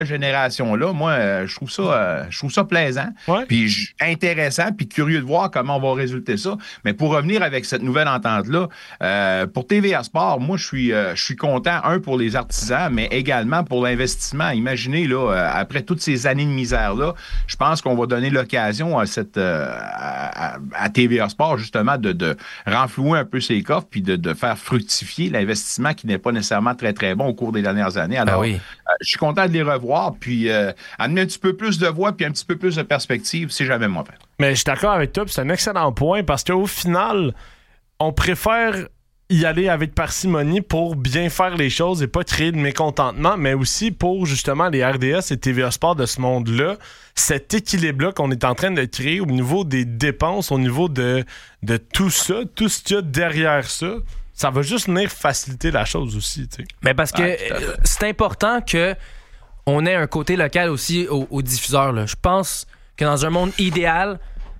génération-là, moi, je trouve ça plaisant, Ouais. puis intéressant, puis curieux de voir comment on va résulter ça. Mais pour revenir avec cette nouvelle entente-là, pour TVA Sport, moi, je suis content, pour les artisans, mais également pour l'investissement. Imaginez, là, après toutes ces années de misère-là, je pense qu'on va donner l'occasion à TVA Sport, justement, de renflouer un peu ses coffres, puis de faire fructifier l'investissement qui n'est pas nécessairement très, très bon au cours des dernières années. Alors, je suis content de les revoir, puis amener un petit peu plus de voix puis un petit peu plus de perspective, c'est jamais mauvais. Mais je suis d'accord avec toi, puis c'est un excellent point, parce qu'au final, on préfère y aller avec parcimonie pour bien faire les choses et pas créer de mécontentement, mais aussi pour justement les RDS et TVA Sport de ce monde-là, cet équilibre-là qu'on est en train de créer au niveau des dépenses, au niveau de tout ça, tout ce qu'il y a derrière ça. Ça va juste venir faciliter la chose aussi, tu sais. Mais parce que c'est important que on ait un côté local aussi aux diffuseurs, là. Je pense que dans un monde idéal,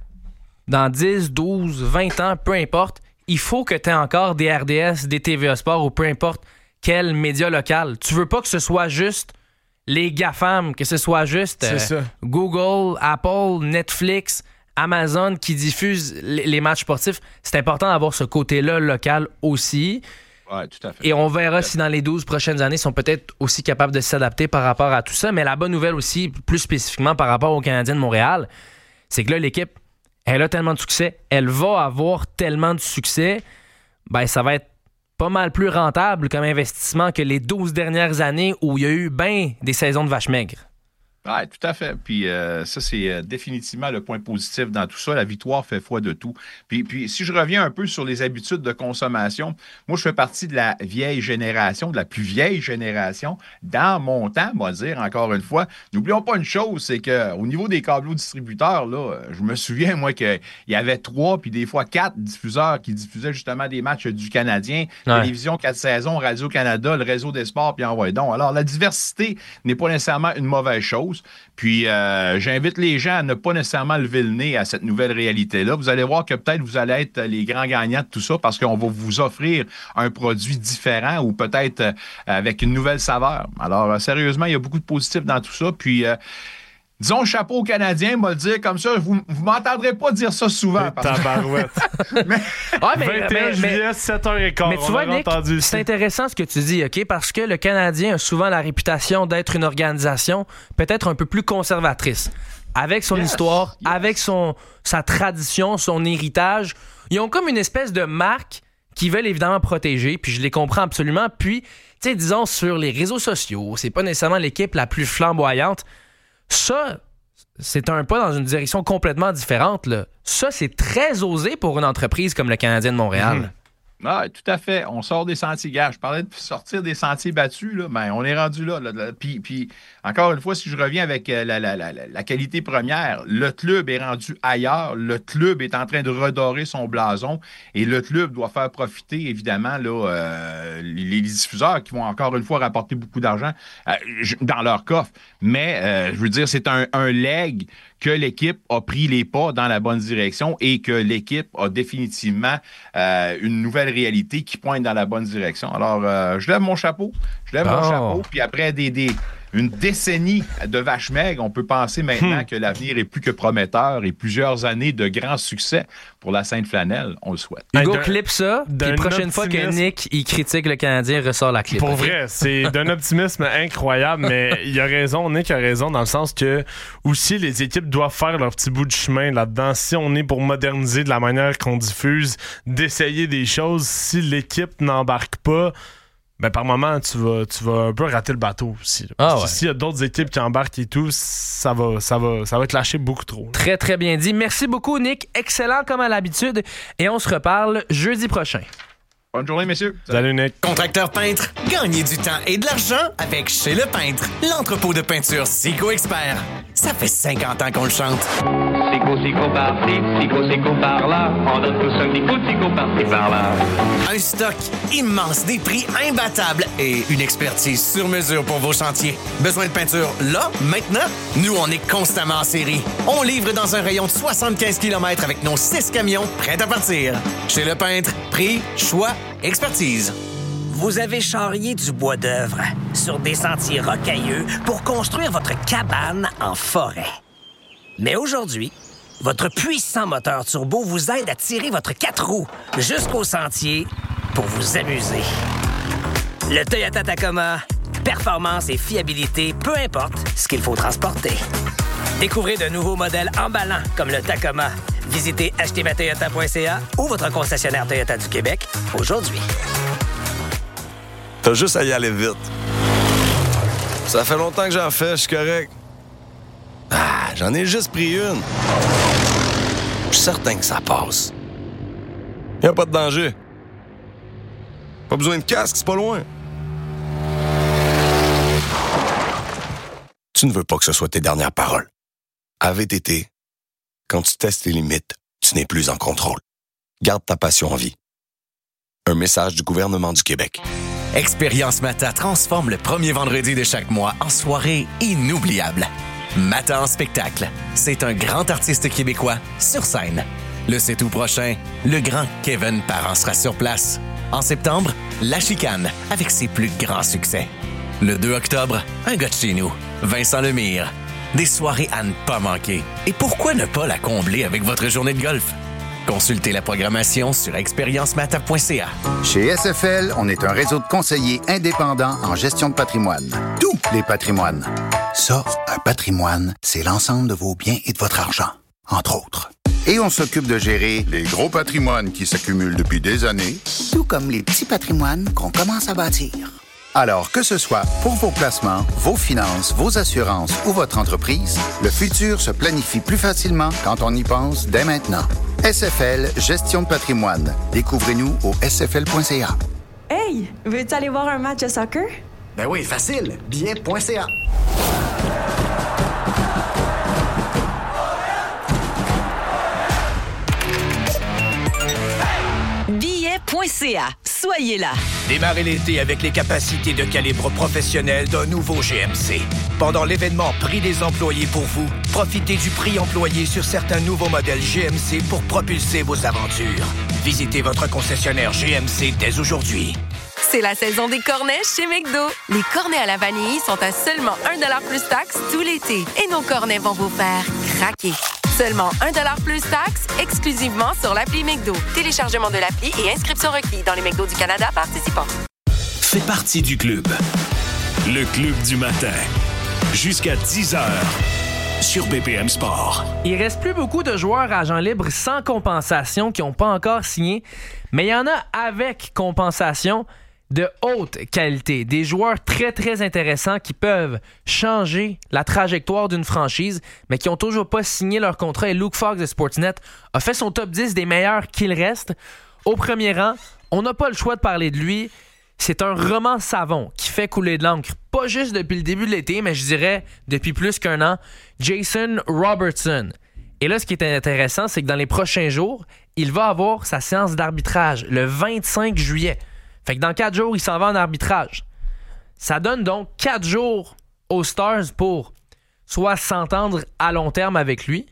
dans 10, 12, 20 ans, peu importe, il faut que tu aies encore des RDS, des TVA Sport ou peu importe quel média local. Tu veux pas que ce soit juste les GAFAM, que ce soit juste Google, Apple, Netflix, Amazon qui diffusent les matchs sportifs. C'est important d'avoir ce côté-là local aussi. Oui, tout à fait. Et on verra si dans les 12 prochaines années, ils sont peut-être aussi capables de s'adapter par rapport à tout ça. Mais la bonne nouvelle aussi, plus spécifiquement par rapport aux Canadiens de Montréal, c'est que là, l'équipe, elle a tellement de succès, elle va avoir tellement de succès, ben ça va être pas mal plus rentable comme investissement que les 12 dernières années où il y a eu des saisons de vaches maigres. Oui, tout à fait. Puis ça, c'est définitivement le point positif dans tout ça. La victoire fait foi de tout. Puis si je reviens un peu sur les habitudes de consommation, moi, je fais partie de la vieille génération, de la plus vieille génération. Dans mon temps, on va dire encore une fois, n'oublions pas une chose, c'est qu'au niveau des câbleaux distributeurs, là, je me souviens, moi, qu'il y avait 3 puis des fois 4 diffuseurs qui diffusaient justement des matchs du Canadien. Télévision 4 saisons, Radio-Canada, le réseau des sports, puis envoyez donc. Alors, la diversité n'est pas nécessairement une mauvaise chose. Puis, j'invite les gens à ne pas nécessairement lever le nez à cette nouvelle réalité-là. Vous allez voir que peut-être vous allez être les grands gagnants de tout ça parce qu'on va vous offrir un produit différent ou peut-être avec une nouvelle saveur. Alors, sérieusement, il y a beaucoup de positifs dans tout ça. Puis, disons chapeau aux Canadiens, moi le dire comme ça, vous m'entendrez pas dire ça souvent. Tabarouette. mais 21 juillet, 7h15. Mais tu vois, Nick, c'est intéressant ce que tu dis, OK? Parce que le Canadien a souvent la réputation d'être une organisation peut-être un peu plus conservatrice. Avec son histoire, avec sa tradition, son héritage. Ils ont comme une espèce de marque qu'ils veulent évidemment protéger, puis je les comprends absolument. Puis, tu sais, disons, sur les réseaux sociaux, c'est pas nécessairement l'équipe la plus flamboyante. Ça, c'est un pas dans une direction complètement différente, là. Ça, c'est très osé pour une entreprise comme le Canadien de Montréal. Ah, tout à fait. On sort des sentiers. Gars, je parlais de sortir des sentiers battus, là. Ben, on est rendu là. Puis, encore une fois, si je reviens avec la qualité première, le club est rendu ailleurs. Le club est en train de redorer son blason. Et le club doit faire profiter, évidemment, là, les diffuseurs qui vont encore une fois rapporter beaucoup d'argent dans leur coffre. Mais, je veux dire, c'est un leg que l'équipe a pris les pas dans la bonne direction et que l'équipe a définitivement une nouvelle réalité qui pointe dans la bonne direction. Alors, je lève mon chapeau. Puis après une décennie de vaches maigres, on peut penser maintenant que l'avenir est plus que prometteur et plusieurs années de grands succès pour la Sainte-Flanelle. On le souhaite. Hugo, clip ça, puis la prochaine fois que Nick il critique le Canadien, ressort la clip. Pour vrai, c'est d'un optimisme incroyable, mais il a raison, Nick a raison dans le sens que aussi les équipes doivent faire leur petit bout de chemin là-dedans. Si on est pour moderniser de la manière qu'on diffuse, d'essayer des choses, si l'équipe n'embarque pas, ben par moment, tu vas un peu rater le bateau aussi. S'il y a d'autres équipes qui embarquent et tout, ça va te lâcher beaucoup trop. Très, très bien dit. Merci beaucoup, Nick. Excellent comme à l'habitude. Et on se reparle jeudi prochain. Bonne journée, messieurs. Salut, Nick. Contracteur peintre, gagnez du temps et de l'argent avec Chez Le Peintre, l'entrepôt de peinture Sico Expert. Ça fait 50 ans qu'on le chante. Sico par-ci, Sico par-là. On donne tous un petit coup de Sico par-ci, par-là. Un stock immense, des prix imbattables et une expertise sur mesure pour vos chantiers. Besoin de peinture là, maintenant? Nous, on est constamment en série. On livre dans un rayon de 75 km avec nos 6 camions prêts à partir. Chez Le Peintre, prix, choix, expertise. vous avez charrié du bois d'œuvre sur des sentiers rocailleux pour construire votre cabane en forêt. Mais aujourd'hui, votre puissant moteur turbo vous aide à tirer votre 4 roues jusqu'au sentier pour vous amuser. Le Toyota Tacoma, performance et fiabilité, peu importe ce qu'il faut transporter. Découvrez de nouveaux modèles emballants comme le Tacoma. Visitez achetezmatoyota.ca ou votre concessionnaire Toyota du Québec aujourd'hui. T'as juste à y aller vite. Ça fait longtemps que j'en fais, je suis correct. J'en ai juste pris une. Je suis certain que ça passe. Y a pas de danger. Pas besoin de casque, c'est pas loin. Tu ne veux pas que ce soit tes dernières paroles. À VTT, quand tu testes tes limites, tu n'es plus en contrôle. Garde ta passion en vie. Un message du gouvernement du Québec. Expérience Mata transforme le premier vendredi de chaque mois en soirée inoubliable. Mata en spectacle. C'est un grand artiste québécois sur scène. Le 7 août prochain, le grand Kevin Parent sera sur place. En septembre, La Chicane avec ses plus grands succès. Le 2 octobre, un gars de chez nous, Vincent Lemire. Des soirées à ne pas manquer. Et pourquoi ne pas la combler avec votre journée de golf? Consultez la programmation sur expériencemata.ca. Chez SFL, on est un réseau de conseillers indépendants en gestion de patrimoine. Tous les patrimoines. Ça, un patrimoine, c'est l'ensemble de vos biens et de votre argent, entre autres. Et on s'occupe de gérer les gros patrimoines qui s'accumulent depuis des années, tout comme les petits patrimoines qu'on commence à bâtir. Alors, que ce soit pour vos placements, vos finances, vos assurances ou votre entreprise, le futur se planifie plus facilement quand on y pense dès maintenant. SFL, gestion de patrimoine. Découvrez-nous au sfl.ca. Hey, veux-tu aller voir un match de soccer? Ben oui, facile. Billet.ca. Billet.ca. Soyez là. Démarrez l'été avec les capacités de calibre professionnel d'un nouveau GMC. Pendant l'événement Prix des employés pour vous, profitez du prix employé sur certains nouveaux modèles GMC pour propulser vos aventures. Visitez votre concessionnaire GMC dès aujourd'hui. C'est la saison des cornets chez McDo. Les cornets à la vanille sont à seulement 1$ plus taxe tout l'été. Et nos cornets vont vous faire craquer. Seulement 1$ plus taxe, exclusivement sur l'appli McDo. Téléchargement de l'appli et inscription requis dans les McDo du Canada participants. Fais partie du club. Le club du matin. Jusqu'à 10h. Sur BPM Sport. Il reste plus beaucoup de joueurs agents libres sans compensation qui n'ont pas encore signé, mais il y en a avec compensation de haute qualité. Des joueurs très, très intéressants qui peuvent changer la trajectoire d'une franchise, mais qui n'ont toujours pas signé leur contrat. Et Luke Fox de Sportsnet a fait son top 10 des meilleurs qu'il reste. Au premier rang, on n'a pas le choix de parler de lui. C'est un roman savon qui fait couler de l'encre, pas juste depuis le début de l'été, mais je dirais depuis plus qu'un an. Jason Robertson. Et là, ce qui est intéressant, c'est que dans les prochains jours, il va avoir sa séance d'arbitrage le 25 juillet. Fait que dans 4 jours, il s'en va en arbitrage. Ça donne donc 4 jours aux Stars pour soit s'entendre à long terme avec lui,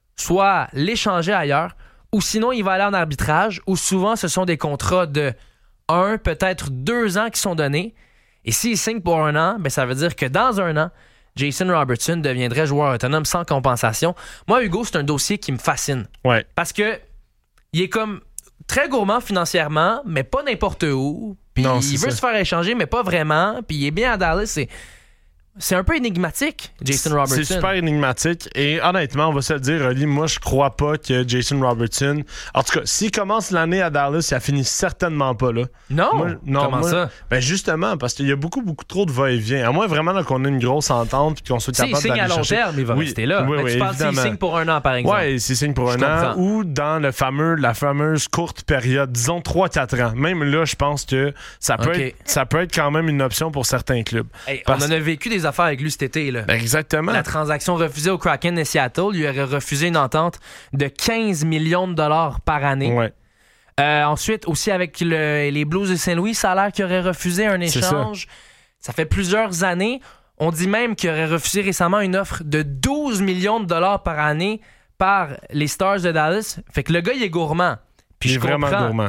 soit l'échanger ailleurs, ou sinon il va aller en arbitrage, où souvent ce sont des contrats de 1, peut-être 2 ans qui sont donnés. Et s'il signe pour 1 an, ben ça veut dire que dans 1 an, Jason Robertson deviendrait joueur autonome sans compensation. Moi, Hugo, c'est un dossier qui me fascine. Ouais. Parce que il est comme très gourmand financièrement, mais pas n'importe où. Puis il veut se faire échanger, mais pas vraiment. Puis il est bien à Dallas. C'est un peu énigmatique, Jason Robertson. C'est super énigmatique. Et honnêtement, on va se le dire, Oli, moi, je crois pas que Jason Robertson... En tout cas, s'il commence l'année à Dallas, il finit certainement pas là. Non? Comment ça? Ben justement, parce qu'il y a beaucoup trop de va-et-vient. À moins vraiment là, qu'on ait une grosse entente et qu'on soit capable d'aller chercher... S'il signe à long terme, il va rester là. Oui, tu penses s'il signe pour 1 an, par exemple? Oui, s'il signe pour 1 an ou dans la fameuse courte période, disons 3-4 ans. Même là, je pense que ça peut être quand même une option pour certains clubs. Hey, on en a vécu des affaires avec lui cet été. Là. Ben exactement. La transaction refusée au Kraken de Seattle lui aurait refusé une entente de 15 millions de dollars par année. Ouais. Ensuite, aussi avec les Blues de Saint-Louis, ça a l'air qu'il aurait refusé un échange. Ça fait plusieurs années. On dit même qu'il aurait refusé récemment une offre de 12 millions de dollars par année par les Stars de Dallas. Fait que le gars, il est gourmand. Puis il est vraiment gourmand.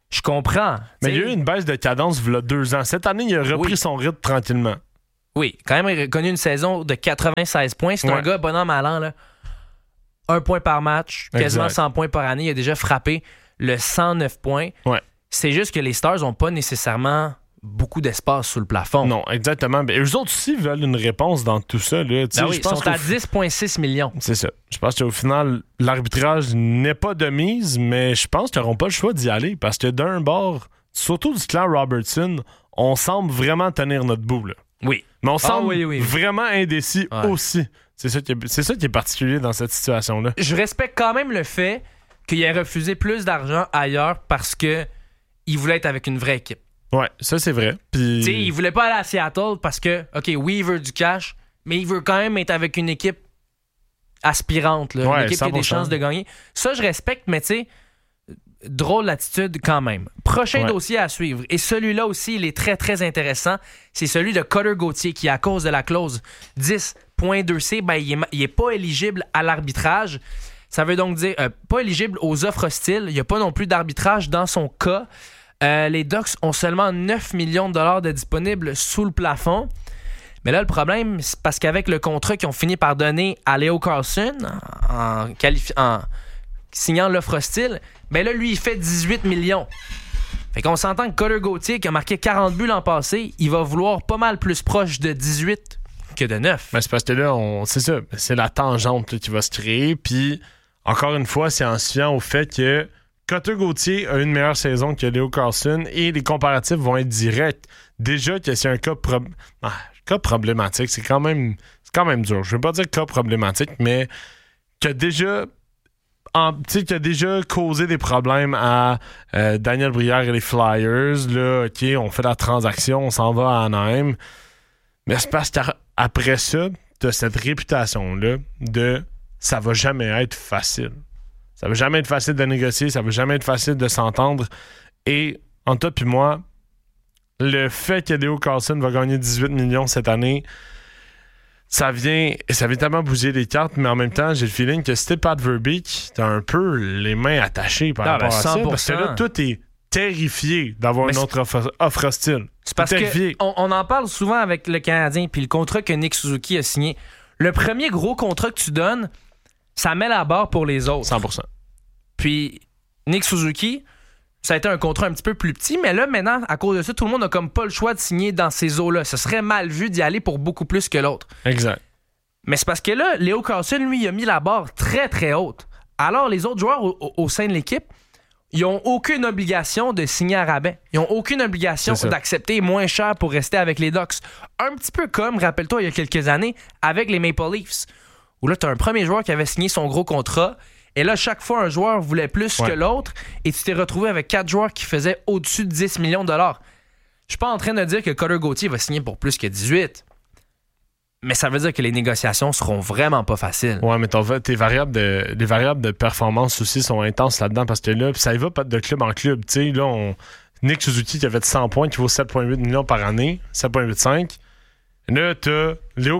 Je comprends. Mais il y a eu une baisse de cadence il y a 2 ans. Cette année, il a repris son rythme tranquillement. Oui, quand même, il a connu une saison de 96 points. C'est un gars bon an, mal an, là. 1 point par match, quasiment exact. 100 points par année. Il a déjà frappé le 109 points. Ouais. C'est juste que les Stars n'ont pas nécessairement beaucoup d'espace sous le plafond. Non, exactement. Mais eux autres aussi veulent une réponse dans tout ça. Là. Oui, ils sont à 10,6 millions. C'est ça. Je pense qu'au final, l'arbitrage n'est pas de mise, mais je pense qu'ils n'auront pas le choix d'y aller parce que d'un bord, surtout du clan Robertson, on semble vraiment tenir notre bout. Là. Oui. Mais on semble vraiment indécis aussi. C'est ça qui est particulier dans cette situation-là. Je respecte quand même le fait qu'il ait refusé plus d'argent ailleurs parce que il voulait être avec une vraie équipe. Ouais, ça c'est vrai. Puis... T'sais, il voulait pas aller à Seattle parce que, OK, oui, il veut du cash, mais il veut quand même être avec une équipe aspirante, là, une équipe 100%. Qui a des chances de gagner. Ça, je respecte, mais tu sais, drôle d'attitude quand même. Prochain dossier à suivre, et celui-là aussi, il est très, très intéressant, c'est celui de Cutter Gauthier qui, à cause de la clause 10.2c, ben, il est pas éligible à l'arbitrage. Ça veut donc dire pas éligible aux offres hostiles. Il n'y a pas non plus d'arbitrage dans son cas. Les Ducks ont seulement 9 millions de dollars de disponibles sous le plafond. Mais là, le problème, c'est parce qu'avec le contrat qu'ils ont fini par donner à Leo Carlson en signant l'offre hostile, ben là, lui, il fait 18 millions. Fait qu'on s'entend que Cutter Gauthier, qui a marqué 40 buts l'an passé, il va vouloir pas mal plus proche de 18 que de 9. Mais c'est parce que là, c'est ça, c'est la tangente là, qui va se créer. Puis, encore une fois, c'est en se fiant au fait que Cutter Gauthier a une meilleure saison que Leo Carlson et les comparatifs vont être directs. Déjà que c'est un cas problématique, c'est quand même dur. Je ne veux pas dire cas problématique, mais qui a déjà causé des problèmes à Daniel Brière et les Flyers. Là, OK, on fait la transaction, on s'en va à Anaheim. Mais c'est parce qu'après ça, tu as cette réputation-là de ça va jamais être facile. Ça va jamais être facile de négocier, ça va jamais être facile de s'entendre. Et entre toi et moi, le fait que Leo Carlson va gagner 18 millions cette année, ça vient tellement bouger les cartes, mais en même temps, j'ai le feeling que si t'es Pat Verbeek, t'as un peu les mains attachées par rapport à ça. Parce que là, toi, t'es terrifié d'avoir une autre offre hostile. C'est parce qu'on en parle souvent avec le Canadien, puis le contrat que Nick Suzuki a signé. Le premier gros contrat que tu donnes, ça met la barre pour les autres. 100%. Puis, Nick Suzuki, ça a été un contrat un petit peu plus petit, mais là, maintenant, à cause de ça, tout le monde n'a comme pas le choix de signer dans ces eaux-là. Ce serait mal vu d'y aller pour beaucoup plus que l'autre. Exact. Mais c'est parce que là, Leo Carlson, lui, il a mis la barre très, très haute. Alors, les autres joueurs au sein de l'équipe, ils n'ont aucune obligation de signer à rabais. Ils n'ont aucune obligation d'accepter moins cher pour rester avec les Ducks. Un petit peu comme, rappelle-toi, il y a quelques années, avec les Maple Leafs, où là, tu as un premier joueur qui avait signé son gros contrat, et là, chaque fois, un joueur voulait plus que l'autre, et tu t'es retrouvé avec 4 joueurs qui faisaient au-dessus de 10 millions de dollars. Je suis pas en train de dire que Cutter Gauthier va signer pour plus que 18, mais ça veut dire que les négociations seront vraiment pas faciles. Ouais, mais les variables de performance aussi sont intenses là-dedans, parce que là, ça y va pas de club en club. Tu sais, là, Nick Suzuki qui avait 100 points, qui vaut 7,8 millions par année, 7,85. Là, t'as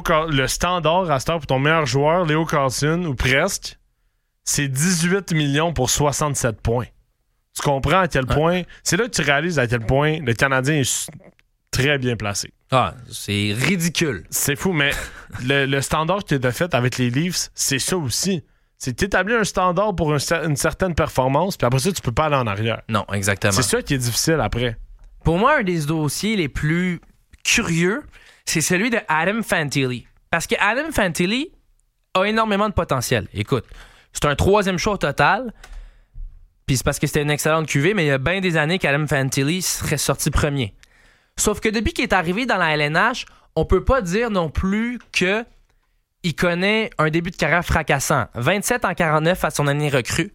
le standard à cette heure pour ton meilleur joueur, Leo Carlson, ou presque, c'est 18 millions pour 67 points. Tu comprends à quel point... C'est là que tu réalises à quel point le Canadien est très bien placé. Ah, c'est ridicule. C'est fou, mais le standard que tu as fait avec les Leafs, c'est ça aussi. C'est t'établir un standard pour une certaine performance, puis après ça, tu peux pas aller en arrière. Non, exactement. C'est ça qui est difficile après. Pour moi, un des dossiers les plus curieux, c'est celui de Adam Fantilli. Parce que Adam Fantilli a énormément de potentiel. Écoute, c'est un 3e choix au total. Puis c'est parce que c'était une excellente cuvée, mais il y a bien des années qu'Adam Fantilli serait sorti premier. Sauf que depuis qu'il est arrivé dans la LNH, on peut pas dire non plus que il connaît un début de carrière fracassant. 27 en 49 à son année recrue,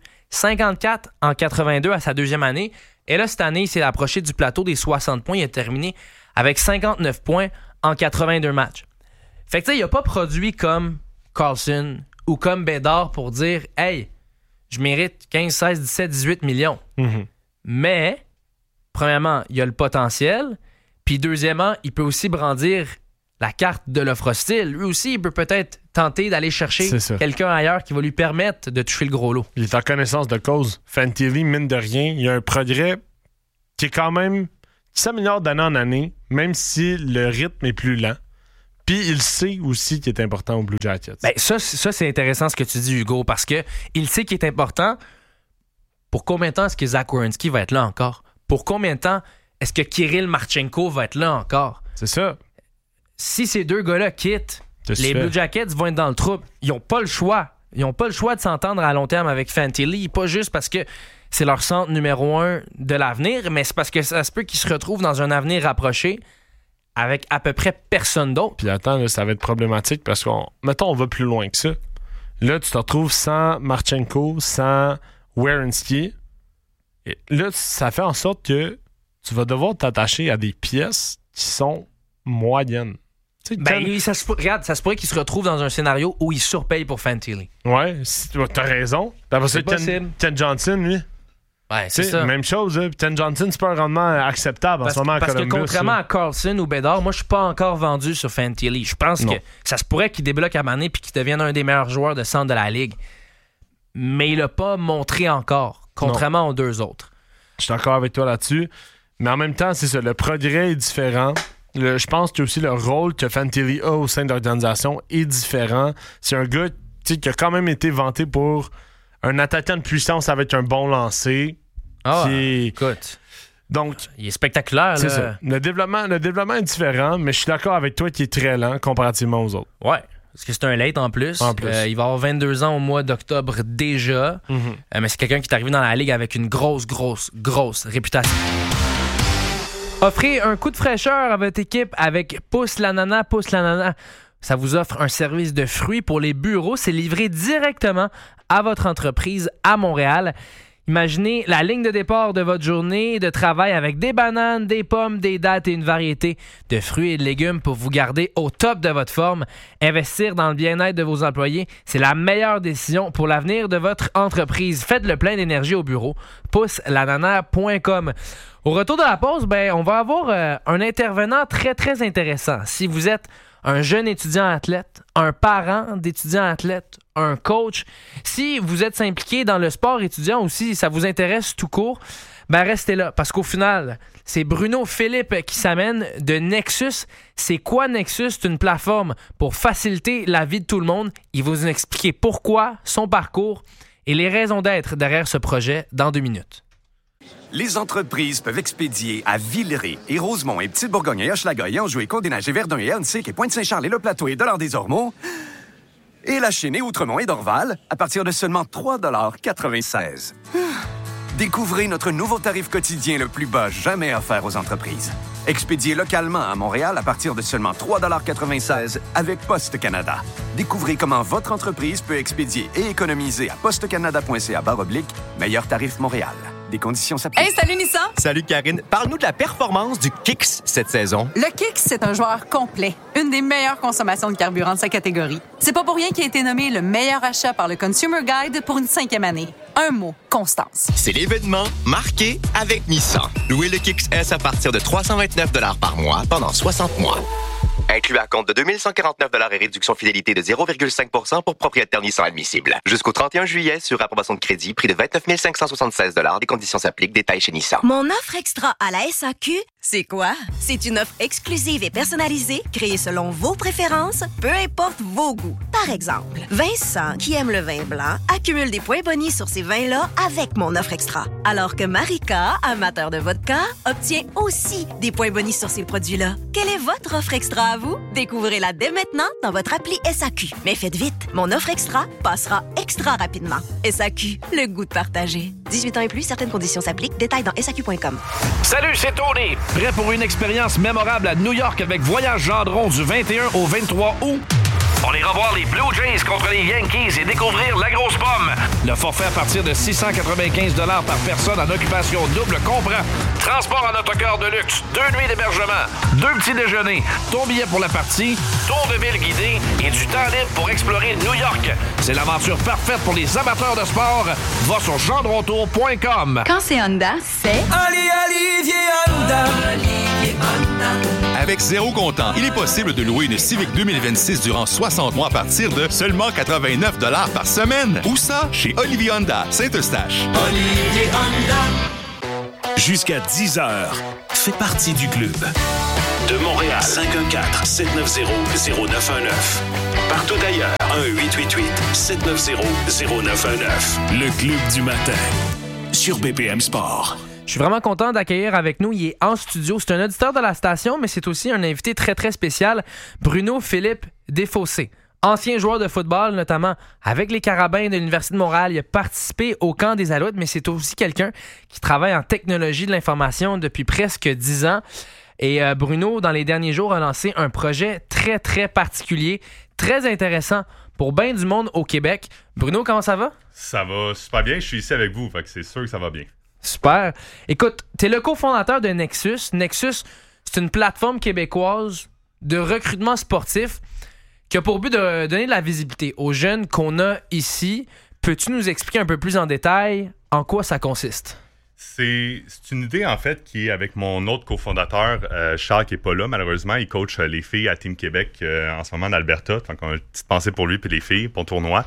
54 en 82 à sa 2e année. Et là, cette année, il s'est approché du plateau des 60 points. Il a terminé avec 59 points en 82 matchs. Fait que tu sais, il a pas produit comme Carlson ou comme Bédard pour dire « Hey, je mérite 15, 16, 17, 18 millions. » Mais, premièrement, il a le potentiel. Puis deuxièmement, il peut aussi brandir la carte de l'offre hostile. Lui aussi, il peut peut-être tenter d'aller chercher quelqu'un ailleurs qui va lui permettre de toucher le gros lot. Il est en connaissance de cause. Fantilli, mine de rien, il y a un progrès qui est quand même qui s'améliore d'année en année, même si le rythme est plus lent. Puis il sait aussi qu'il est important aux Blue Jackets. Ben, ça, c'est intéressant ce que tu dis, Hugo, parce que il sait qu'il est important. Pour combien de temps est-ce que Zach Werenski va être là encore? Pour combien de temps est-ce que Kirill Marchenko va être là encore? C'est ça. Si ces deux gars-là quittent, les Blue Jackets vont être dans le trouble. Ils n'ont pas le choix. Ils n'ont pas le choix de s'entendre à long terme avec Fantilli, pas juste parce que c'est leur centre numéro 1 de l'avenir, mais c'est parce que ça se peut qu'ils se retrouvent dans un avenir rapproché avec à peu près personne d'autre. Puis attends, là, ça va être problématique parce mettons, on va plus loin que ça. Là, tu te retrouves sans Marchenko, sans Werenski. Et là, ça fait en sorte que tu vas devoir t'attacher à des pièces qui sont moyennes. Ça se pourrait qu'il se retrouve dans un scénario où il surpaye pour Fantilli. Ouais, t'as raison. C'est possible. Ken Johnson, lui. Ouais, c'est ça. Même chose. Ken Johnson, c'est pas un rendement acceptable en ce moment à Columbus. Parce que contrairement à Carlson ou Bédard, moi, je suis pas encore vendu sur Fantilli. Je pense que ça se pourrait qu'il débloque à Mané puis qu'il devienne un des meilleurs joueurs de centre de la Ligue. Mais il l'a pas montré encore, contrairement aux deux autres. Je suis d'accord avec toi là-dessus. Mais en même temps, c'est ça. Le progrès est différent. Je pense que aussi le rôle que Fantilli a au sein de l'organisation est différent. C'est un gars qui a quand même été vanté pour un attaquant de puissance avec un bon lancer. Écoute. Donc, il est spectaculaire. C'est là. ça. Le développement est différent, mais je suis d'accord avec toi qu'il est très lent comparativement aux autres. Ouais. Parce que c'est un late en plus. Il va avoir 22 ans au mois d'octobre déjà. Mais c'est quelqu'un qui est arrivé dans la Ligue avec une grosse réputation. Offrez un coup de fraîcheur à votre équipe avec Pousse l'ananas. Pousse l'ananas, ça vous offre un service de fruits pour les bureaux. C'est livré directement à votre entreprise à Montréal. Imaginez la ligne de départ de votre journée de travail avec des bananes, des pommes, des dattes et une variété de fruits et de légumes pour vous garder au top de votre forme. Investir dans le bien-être de vos employés, c'est la meilleure décision pour l'avenir de votre entreprise. Faites le plein d'énergie au bureau. Pousse-l'ananas.com. Au retour de la pause, on va avoir un intervenant très, très intéressant. Si vous êtes un jeune étudiant athlète, un parent d'étudiant athlète, un coach, si vous êtes impliqué dans le sport étudiant ou si ça vous intéresse tout court, restez là. Parce qu'au final, c'est Bruno Philippe qui s'amène de Nexus. C'est quoi Nexus? C'est une plateforme pour faciliter la vie de tout le monde. Il va vous expliquer pourquoi, son parcours et les raisons d'être derrière ce projet dans 2 minutes. Les entreprises peuvent expédier à Villeray et Rosemont et Petite-Bourgogne et Hochelaga et Anjou et Côte-des-Neiges et Verdun et Huntsic et Pointe-Saint-Charles et Le Plateau et Dollard-des-Ormeaux et La Chine et Outremont et Dorval à partir de seulement 3,96 $. Découvrez notre nouveau tarif quotidien le plus bas jamais offert aux entreprises. Expédié localement à Montréal à partir de seulement 3,96 $ avec Poste Canada. Découvrez comment votre entreprise peut expédier et économiser à postecanada.ca/meilleur tarif Montréal. Des conditions s'appliquent. Hey, salut Nissan! Salut Karine. Parle-nous de la performance du Kicks cette saison. Le Kicks, c'est un joueur complet. Une des meilleures consommations de carburant de sa catégorie. C'est pas pour rien qu'il a été nommé le meilleur achat par le Consumer Guide pour une 5e année. Un mot, constance. C'est l'événement marqué avec Nissan. Louez le Kicks S à partir de 329 $ par mois pendant 60 mois. Inclus à compte de 2149 $ et réduction fidélité de 0,5 % pour propriétaire Nissan admissible. Jusqu'au 31 juillet sur approbation de crédit, prix de 29 576 $. Des conditions s'appliquent. Détails chez Nissan. Mon offre extra à la SAQ, c'est quoi? C'est une offre exclusive et personnalisée, créée selon vos préférences, peu importe vos goûts. Par exemple, Vincent, qui aime le vin blanc, accumule des points bonis sur ces vins-là avec mon offre extra. Alors que Marika, amateur de vodka, obtient aussi des points bonis sur ces produits-là. Quelle est votre offre extra à vous? Découvrez-la dès maintenant dans votre appli SAQ. Mais faites vite, mon offre extra passera extra rapidement. SAQ, le goût de partager. 18 ans et plus, certaines conditions s'appliquent. Détails dans SAQ.com. Salut, c'est Tony! Prêt pour une expérience mémorable à New York avec Voyage Gendron du 21 au 23 août? On ira voir les Blue Jays contre les Yankees et découvrir la grosse pomme. Le forfait à partir de 695 $ par personne en occupation double comprend transport en autocar de luxe, 2 nuits d'hébergement, 2 petits déjeuners, ton billet pour la partie, tour de ville guidé et du temps libre pour explorer New York. C'est l'aventure parfaite pour les amateurs de sport. Va sur gendrontour.com. Quand c'est Honda, c'est... Olivier Honda. Avec zéro comptant, il est possible de louer une Civic 2026 durant 60 mois à partir de seulement 89 $ par semaine. Où ça? Chez Olivier Honda, Saint-Eustache. Olivier Honda. Jusqu'à 10h, fais partie du club. De Montréal, 514-790-0919. Partout ailleurs, 1-888-790-0919. Le club du matin, sur BPM Sport. Je suis vraiment content d'accueillir avec nous. Il est en studio. C'est un auditeur de la station, mais c'est aussi un invité très, très spécial. Bruno-Philippe Desfossés. Ancien joueur de football, notamment avec les Carabins de l'Université de Montréal. Il a participé au camp des Alouettes, mais c'est aussi quelqu'un qui travaille en technologie de l'information depuis presque 10 ans. Et Bruno, dans les derniers jours, a lancé un projet très, très particulier, très intéressant pour bien du monde au Québec. Bruno, comment ça va? Ça va super bien. Je suis ici avec vous, fait que c'est sûr que ça va bien. Super. Écoute, tu es le cofondateur de Nexus. Nexus, c'est une plateforme québécoise de recrutement sportif qui a pour but de donner de la visibilité aux jeunes qu'on a ici. Peux-tu nous expliquer un peu plus en détail en quoi ça consiste? C'est une idée, en fait, qui est avec mon autre cofondateur, Charles, qui n'est pas là, malheureusement. Il coach les filles à Team Québec en ce moment en Alberta. Donc, on a une petite pensée pour lui et les filles, pour le tournoi.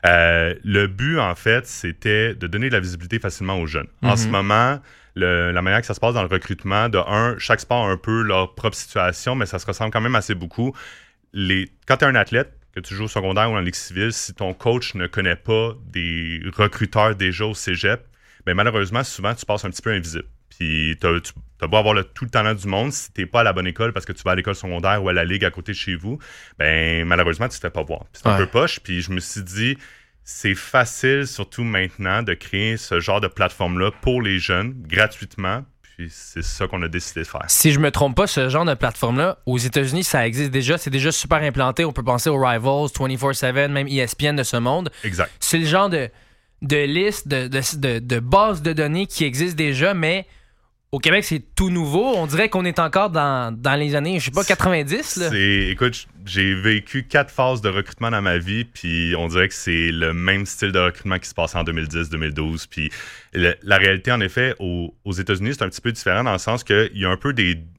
Le but, en fait, c'était de donner de la visibilité facilement aux jeunes. En ce moment, la manière que ça se passe dans le recrutement, chaque sport a un peu leur propre situation, mais ça se ressemble quand même assez beaucoup. Quand tu es un athlète, que tu joues au secondaire ou en ligue civile, si ton coach ne connaît pas des recruteurs déjà au cégep, ben malheureusement, souvent, tu passes un petit peu invisible. Puis tu as beau avoir tout le talent du monde, si tu n'es pas à la bonne école parce que tu vas à l'école secondaire ou à la ligue à côté de chez vous, ben malheureusement, tu ne te fais pas voir. Puis c'est un peu poche. Puis je me suis dit, c'est facile, surtout maintenant, de créer ce genre de plateforme-là pour les jeunes, gratuitement. Puis c'est ça qu'on a décidé de faire. Si je me trompe pas, ce genre de plateforme-là, aux États-Unis, ça existe déjà. C'est déjà super implanté. On peut penser aux Rivals, 24/7, même ESPN de ce monde. Exact. C'est le genre de liste, de base de données qui existe déjà, mais au Québec, c'est tout nouveau. On dirait qu'on est encore dans les années, je sais pas, 90. Là. Écoute, j'ai vécu 4 phases de recrutement dans ma vie, puis on dirait que c'est le même style de recrutement qui se passait en 2010-2012. Puis la réalité, en effet, aux États-Unis, c'est un petit peu différent dans le sens qu'il y a un peu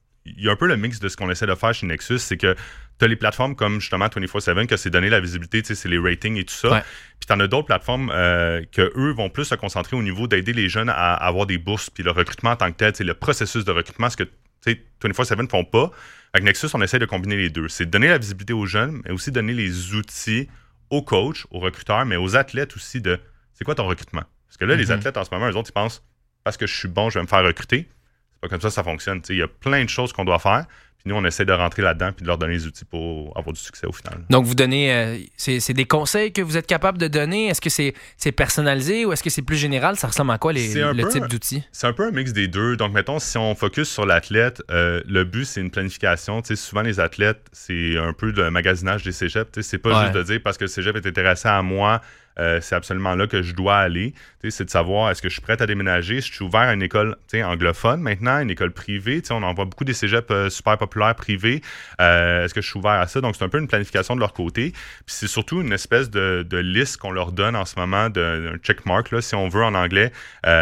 le mix de ce qu'on essaie de faire chez Nexus, c'est que tu as les plateformes comme justement 24/7 que c'est donner la visibilité, c'est les ratings et tout ça. Ouais. Puis tu en as d'autres plateformes que eux vont plus se concentrer au niveau d'aider les jeunes à avoir des bourses, puis le recrutement en tant que tel, le processus de recrutement, ce que 24/7 ne font pas. Avec Nexus, on essaie de combiner les deux. C'est donner la visibilité aux jeunes, mais aussi donner les outils aux coachs, aux recruteurs, mais aux athlètes aussi de c'est quoi ton recrutement? Parce que là, les athlètes en ce moment, eux autres, ils pensent parce que je suis bon, je vais me faire recruter. C'est pas comme ça fonctionne. Il y a plein de choses qu'on doit faire. Puis nous, on essaie de rentrer là-dedans puis de leur donner les outils pour avoir du succès au final. Donc, vous donnez... c'est des conseils que vous êtes capable de donner? Est-ce que c'est personnalisé ou est-ce que c'est plus général? Ça ressemble à quoi, le type d'outils? C'est un peu un mix des deux. Donc, mettons, si on focus sur l'athlète, le but, c'est une planification. Souvent, les athlètes, c'est un peu le magasinage des cégeps. C'est pas juste de dire parce que le cégep est intéressé à moi, c'est absolument là que je dois aller. C'est de savoir, est-ce que je suis prêt à déménager? Si je suis ouvert à une école anglophone maintenant, une école privée. On en voit beaucoup des cégeps super populaires privés. Est-ce que je suis ouvert à ça? Donc, c'est un peu une planification de leur côté. Puis c'est surtout une espèce de liste qu'on leur donne en ce moment, d'un checkmark, là, si on veut en anglais.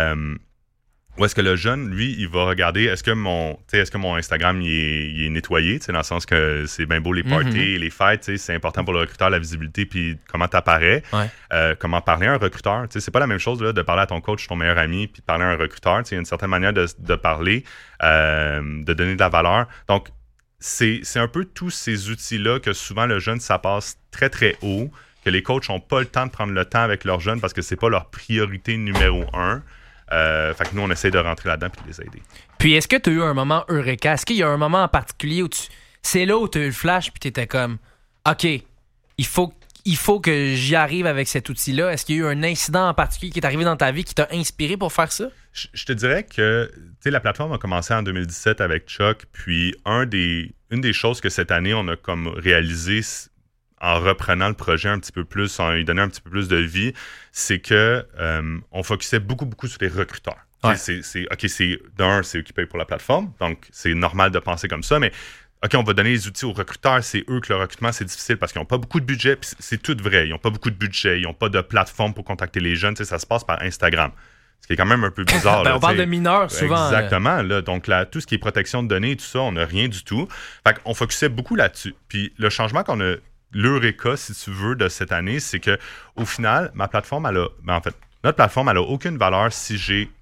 Où est-ce que le jeune, lui, il va regarder, est-ce que mon Instagram il est nettoyé, dans le sens que c'est bien beau les parties, les fêtes, c'est important pour le recruteur, la visibilité, puis comment t'apparais, comment parler à un recruteur. C'est pas la même chose là, de parler à ton coach, ton meilleur ami, puis de parler à un recruteur. Il y a une certaine manière de parler, de donner de la valeur. Donc, c'est un peu tous ces outils-là que souvent le jeune, ça passe très, très haut, que les coachs n'ont pas le temps de prendre le temps avec leurs jeunes parce que c'est pas leur priorité numéro 1. Fait que nous, on essaie de rentrer là-dedans et de les aider. Puis, est-ce que tu as eu un moment eureka? Est-ce qu'il y a un moment en particulier où c'est là où tu as eu le flash puis tu étais comme OK, il faut que j'y arrive avec cet outil-là? Est-ce qu'il y a eu un incident en particulier qui est arrivé dans ta vie qui t'a inspiré pour faire ça? Je te dirais que la plateforme a commencé en 2017 avec Chuck, puis une des choses que cette année, on a comme réalisé en reprenant le projet un petit peu plus, en lui donnant un petit peu plus de vie, c'est que on focusait beaucoup sur les recruteurs. Ouais. C'est eux qui payent pour la plateforme, donc c'est normal de penser comme ça, mais OK, on va donner les outils aux recruteurs, c'est eux que le recrutement, c'est difficile parce qu'ils n'ont pas beaucoup de budget, puis c'est tout vrai, ils n'ont pas beaucoup de budget, ils n'ont pas de plateforme pour contacter les jeunes, ça se passe par Instagram. Ce qui est quand même un peu bizarre. On parle de mineurs souvent. Exactement. Là, donc, tout ce qui est protection de données et tout ça, on n'a rien du tout. Fait qu'on focusait beaucoup là-dessus. Puis le changement qu'on a, l'Eureka, si tu veux, de cette année, c'est que au final, notre plateforme, elle a aucune valeur si j'ai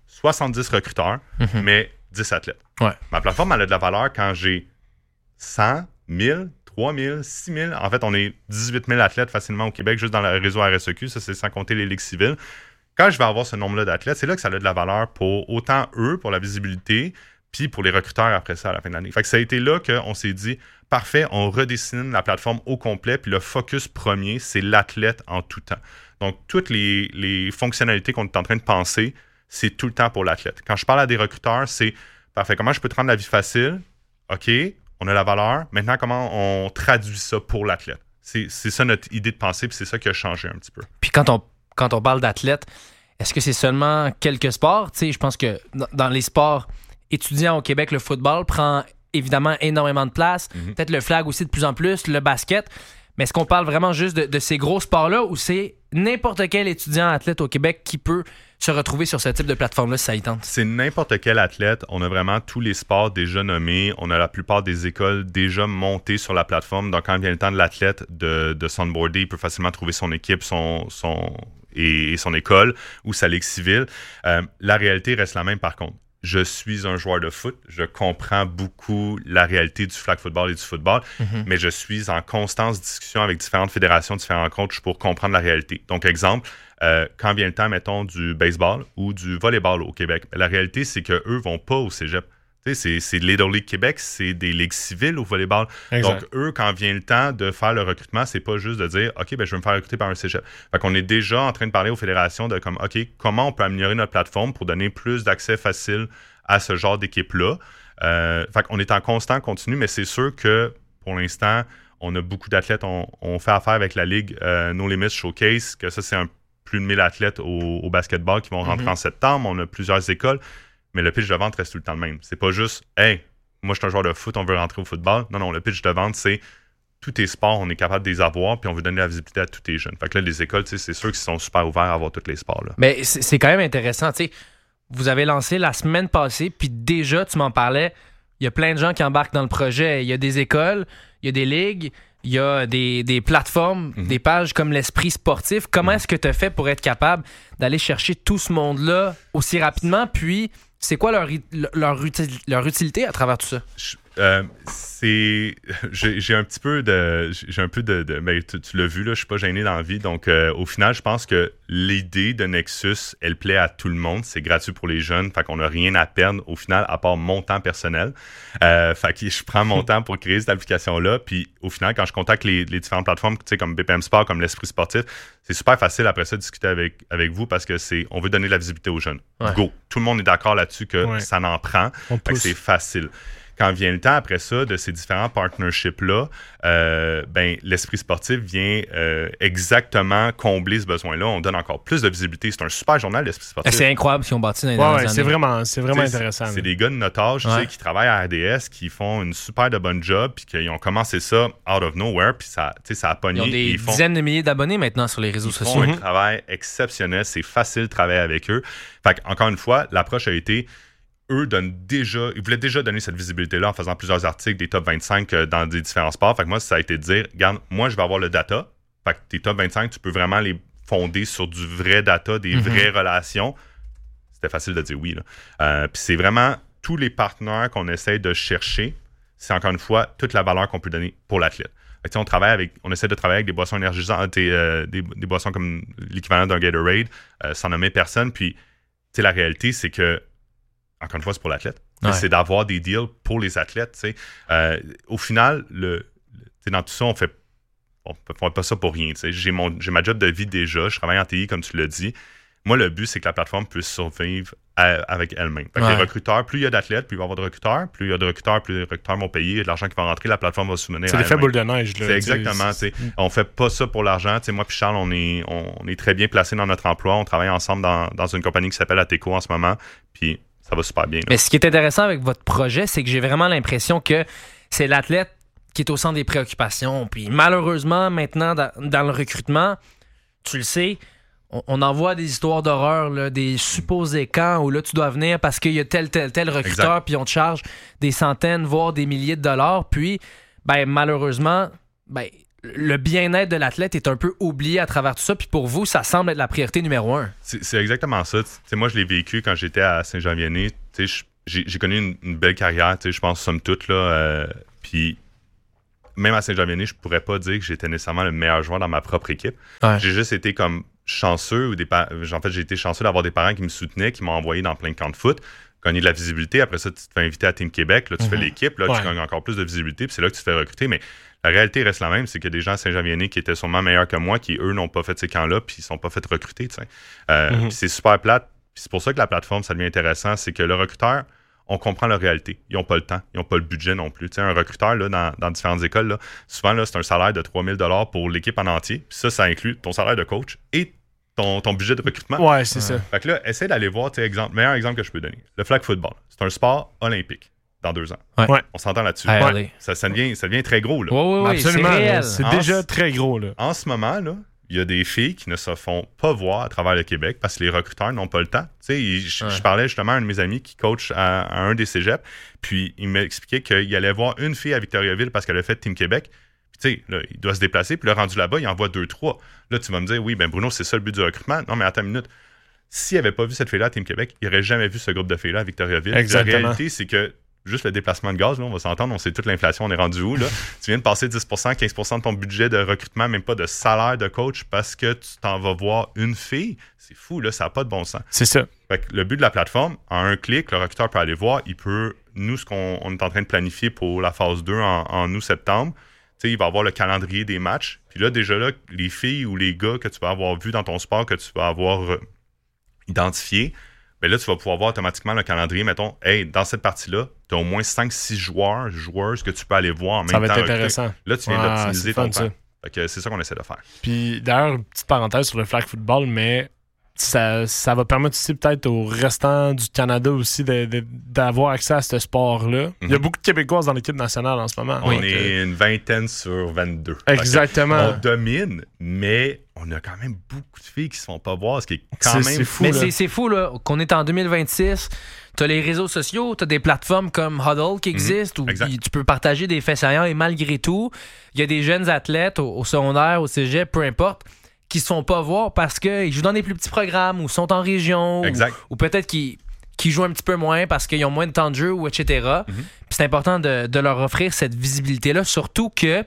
70 recruteurs, mais 10 athlètes. Ouais. Ma plateforme, elle a de la valeur quand j'ai 100, 1000, 3000, 6000. En fait, on est 18 000 athlètes facilement au Québec, juste dans le réseau RSEQ. Ça, c'est sans compter les ligues civiles. Quand je vais avoir ce nombre-là d'athlètes, c'est là que ça a de la valeur pour autant eux, pour la visibilité, puis pour les recruteurs après ça à la fin de l'année. Fait que ça a été là qu'on s'est dit, parfait, on redessine la plateforme au complet, puis le focus premier, c'est l'athlète en tout temps. Donc, toutes les fonctionnalités qu'on est en train de penser, c'est tout le temps pour l'athlète. Quand je parle à des recruteurs, c'est parfait, comment je peux te rendre la vie facile? OK, on a la valeur. Maintenant, comment on traduit ça pour l'athlète? C'est ça notre idée de pensée, puis c'est ça qui a changé un petit peu. Puis quand on parle d'athlète, est-ce que c'est seulement quelques sports? Tu sais, je pense que dans les sports étudiants au Québec, le football prend évidemment énormément de place. Peut-être le flag aussi de plus en plus, le basket. Mais est-ce qu'on parle vraiment juste de ces gros sports-là ou c'est n'importe quel étudiant athlète au Québec qui peut se retrouver sur ce type de plateforme-là si ça y tente? C'est n'importe quel athlète. On a vraiment tous les sports déjà nommés. On a la plupart des écoles déjà montées sur la plateforme. Donc, quand vient le temps de l'athlète de sunboarder, il peut facilement trouver son équipe, son école ou sa ligue civile. La réalité reste la même par contre. Je suis un joueur de foot, je comprends beaucoup la réalité du flag football et du football, mais je suis en constante discussion avec différentes fédérations, différents coachs pour comprendre la réalité. Donc, exemple, quand vient le temps, mettons, du baseball ou du volleyball au Québec, la réalité, c'est qu'eux ne vont pas au cégep. C'est Little League Québec, c'est des ligues civiles au volleyball. Exact. Donc, eux, quand vient le temps de faire le recrutement, c'est pas juste de dire « OK, ben, je vais me faire recruter par un cégep ». Fait qu'on est déjà en train de parler aux fédérations de comme « OK, comment on peut améliorer notre plateforme pour donner plus d'accès facile à ce genre d'équipe-là ». Fait qu'on est en constant continu, mais c'est sûr que, pour l'instant, on a beaucoup d'athlètes. On fait affaire avec la Ligue No Limits Showcase, que ça, c'est plus de 1000 athlètes au basketball qui vont rentrer en septembre. On a plusieurs écoles. Mais le pitch de vente reste tout le temps le même. C'est pas juste « Hey, moi, je suis un joueur de foot, on veut rentrer au football. » Non, le pitch de vente, c'est tous tes sports, on est capable de les avoir, puis on veut donner la visibilité à tous tes jeunes. Fait que là, les écoles, c'est sûr qu'ils sont super ouverts à avoir tous les sports. Là. Mais c'est quand même intéressant. Tu sais, vous avez lancé la semaine passée, puis déjà, tu m'en parlais, il y a plein de gens qui embarquent dans le projet. Il y a des écoles, il y a des ligues, il y a des plateformes, des pages comme l'Esprit sportif. Comment est-ce que tu as fait pour être capable d'aller chercher tout ce monde-là aussi rapidement, puis... C'est quoi leur utilité à travers tout ça? J'ai un peu de mais tu l'as vu, là, je suis pas gêné dans la vie. Donc, au final, je pense que l'idée de Nexus, elle plaît à tout le monde. C'est gratuit pour les jeunes. Fait qu'on n'a rien à perdre, au final, à part mon temps personnel. Fait que je prends mon temps pour créer cette application-là. Puis, au final, quand je contacte les différentes plateformes, tu sais, comme BPM Sport, comme l'Esprit sportif, c'est super facile après ça de discuter avec vous parce que on veut donner de la visibilité aux jeunes. Ouais. Go! Tout le monde est d'accord là-dessus que ça n'en prend. Fait que c'est facile. Quand vient le temps après ça de ces différents partnerships-là, l'Esprit sportif vient exactement combler ce besoin-là. On donne encore plus de visibilité. C'est un super journal, l'Esprit sportif. C'est incroyable ce qu'ils ont bâti dans les dernières années. C'est vraiment intéressant. C'est des gars de notre âge qui travaillent à RDS, qui font une super de bonne job, puis qui ont commencé ça out of nowhere, puis ça a pogné. Ils ont des dizaines de milliers d'abonnés maintenant sur les réseaux sociaux. Ils font un travail exceptionnel. C'est facile de travailler avec eux. Fait encore une fois, l'approche a été... Eux ils voulaient déjà donner cette visibilité-là en faisant plusieurs articles des top 25 dans des différents sports. Fait que moi, ça a été de dire, regarde, moi, je vais avoir le data. Fait que tes top 25, tu peux vraiment les fonder sur du vrai data, des vraies relations. C'était facile de dire oui. Puis c'est vraiment tous les partenaires qu'on essaie de chercher. C'est encore une fois toute la valeur qu'on peut donner pour l'athlète. Fait que, on essaie de travailler avec des boissons énergisantes, des boissons comme l'équivalent d'un Gatorade, sans nommer personne. Puis la réalité, c'est que encore une fois, c'est pour l'athlète. Ouais. C'est d'avoir des deals pour les athlètes. Au final, dans tout ça, on fait pas ça pour rien. J'ai ma job de vie déjà. Je travaille en TI, comme tu l'as dit. Moi, le but, c'est que la plateforme puisse survivre avec elle-même. Fait que les recruteurs, plus il y a d'athlètes, plus il va y avoir de recruteurs. Plus il y a de recruteurs, plus les recruteurs vont payer. De l'argent qui va rentrer, la plateforme va se souvenir. C'est l'effet boule de neige. Là, c'est exactement. On fait pas ça pour l'argent. Moi puis Charles, on est très bien placés dans notre emploi. On travaille ensemble dans une compagnie qui s'appelle Ateco en ce moment. Puis ça va super bien. Là. Mais ce qui est intéressant avec votre projet, c'est que j'ai vraiment l'impression que c'est l'athlète qui est au centre des préoccupations. Puis malheureusement, maintenant, dans le recrutement, tu le sais, on envoie des histoires d'horreur, là, des supposés camps où là, tu dois venir parce qu'il y a tel recruteur, puis on te charge des centaines, voire des milliers de dollars. Puis, malheureusement, le bien-être de l'athlète est un peu oublié à travers tout ça. Puis pour vous, ça semble être la priorité numéro 1. C'est exactement ça. Moi, je l'ai vécu quand j'étais à Saint-Jean-Vianney. J'ai connu une belle carrière, je pense, somme toute. Puis même à Saint-Jean-Vianney, je pourrais pas dire que j'étais nécessairement le meilleur joueur dans ma propre équipe. Ouais. J'ai juste été comme chanceux. En fait, j'ai été chanceux d'avoir des parents qui me soutenaient, qui m'ont envoyé dans plein de camps de foot, gagner de la visibilité. Après ça, tu te fais inviter à Team Québec. Là, tu fais l'équipe. Là, tu gagnes encore plus de visibilité. Puis c'est là que tu te fais recruter. Mais la réalité reste la même. C'est que des gens à Saint-Jean-Vianney qui étaient sûrement meilleurs que moi, qui, eux, n'ont pas fait ces camps-là, puis ils sont pas fait recruter. Puis c'est super plate. Puis c'est pour ça que la plateforme, ça devient intéressant. C'est que le recruteur, on comprend leur réalité. Ils n'ont pas le temps. Ils n'ont pas le budget non plus. Un recruteur, là, dans différentes écoles, là, souvent, là, c'est un salaire de 3 000 $ pour l'équipe en entier. Puis ça inclut ton salaire de coach et ton budget de recrutement. Ouais, c'est ça. Fait que là, essaie d'aller voir, meilleur exemple que je peux donner. Le flag football. C'est un sport olympique dans 2 ans. Ouais. On s'entend là-dessus. Ouais. Ça devient très gros. Là. Oui, absolument. C'est réel. C'est déjà très gros. Là. En ce moment, là, il y a des filles qui ne se font pas voir à travers le Québec parce que les recruteurs n'ont pas le temps. Je parlais justement à un de mes amis qui coach à un des cégeps, puis il m'expliquait qu'il allait voir une fille à Victoriaville parce qu'elle a fait Team Québec. Puis là, il doit se déplacer, puis le rendu là-bas, il envoie 2-3. Là, tu vas me dire, oui, ben Bruno, c'est ça le but du recrutement. Non, mais attends une minute. S'il n'avait pas vu cette fille-là à Team Québec, il n'aurait jamais vu ce groupe de filles-là à Victoriaville. Exactement. La réalité, c'est que juste le déplacement de gaz, là, on va s'entendre, on sait toute l'inflation, on est rendu où, là? Tu viens de passer 10%, 15% de ton budget de recrutement, même pas de salaire de coach, parce que tu t'en vas voir une fille. C'est fou, là, ça n'a pas de bon sens. C'est ça. Fait que le but de la plateforme, en un clic, le recruteur peut aller voir, nous, ce qu'on est en train de planifier pour la phase 2 en août-septembre, il va avoir le calendrier des matchs. Puis là, déjà là, les filles ou les gars que tu vas avoir vus dans ton sport, que tu vas avoir identifiés, bien là, tu vas pouvoir voir automatiquement le calendrier. Mettons, dans cette partie-là, tu as au moins 5-6 joueuses que tu peux aller voir en même temps. Ça va être intéressant. Là, tu viens d'optimiser ton temps. Fait que c'est ça qu'on essaie de faire. Puis d'ailleurs, petite parenthèse sur le flag football, mais ça va permettre aussi peut-être au restant du Canada aussi d'avoir accès à ce sport-là. Il y a beaucoup de Québécoises dans l'équipe nationale en ce moment. On est une 20 sur 22. Exactement. On domine, mais on a quand même beaucoup de filles qui se font pas voir, ce qui est quand même fou. Mais c'est fou là, qu'on est en 2026. T'as les réseaux sociaux, t'as des plateformes comme Huddle qui existent où tu peux partager des faits saillants et malgré tout, il y a des jeunes athlètes au secondaire, au cégep, peu importe, qui se font pas voir parce qu'ils jouent dans des plus petits programmes ou sont en région ou peut-être qu'ils jouent un petit peu moins parce qu'ils ont moins de temps de jeu ou etc. Puis c'est important de leur offrir cette visibilité-là, surtout que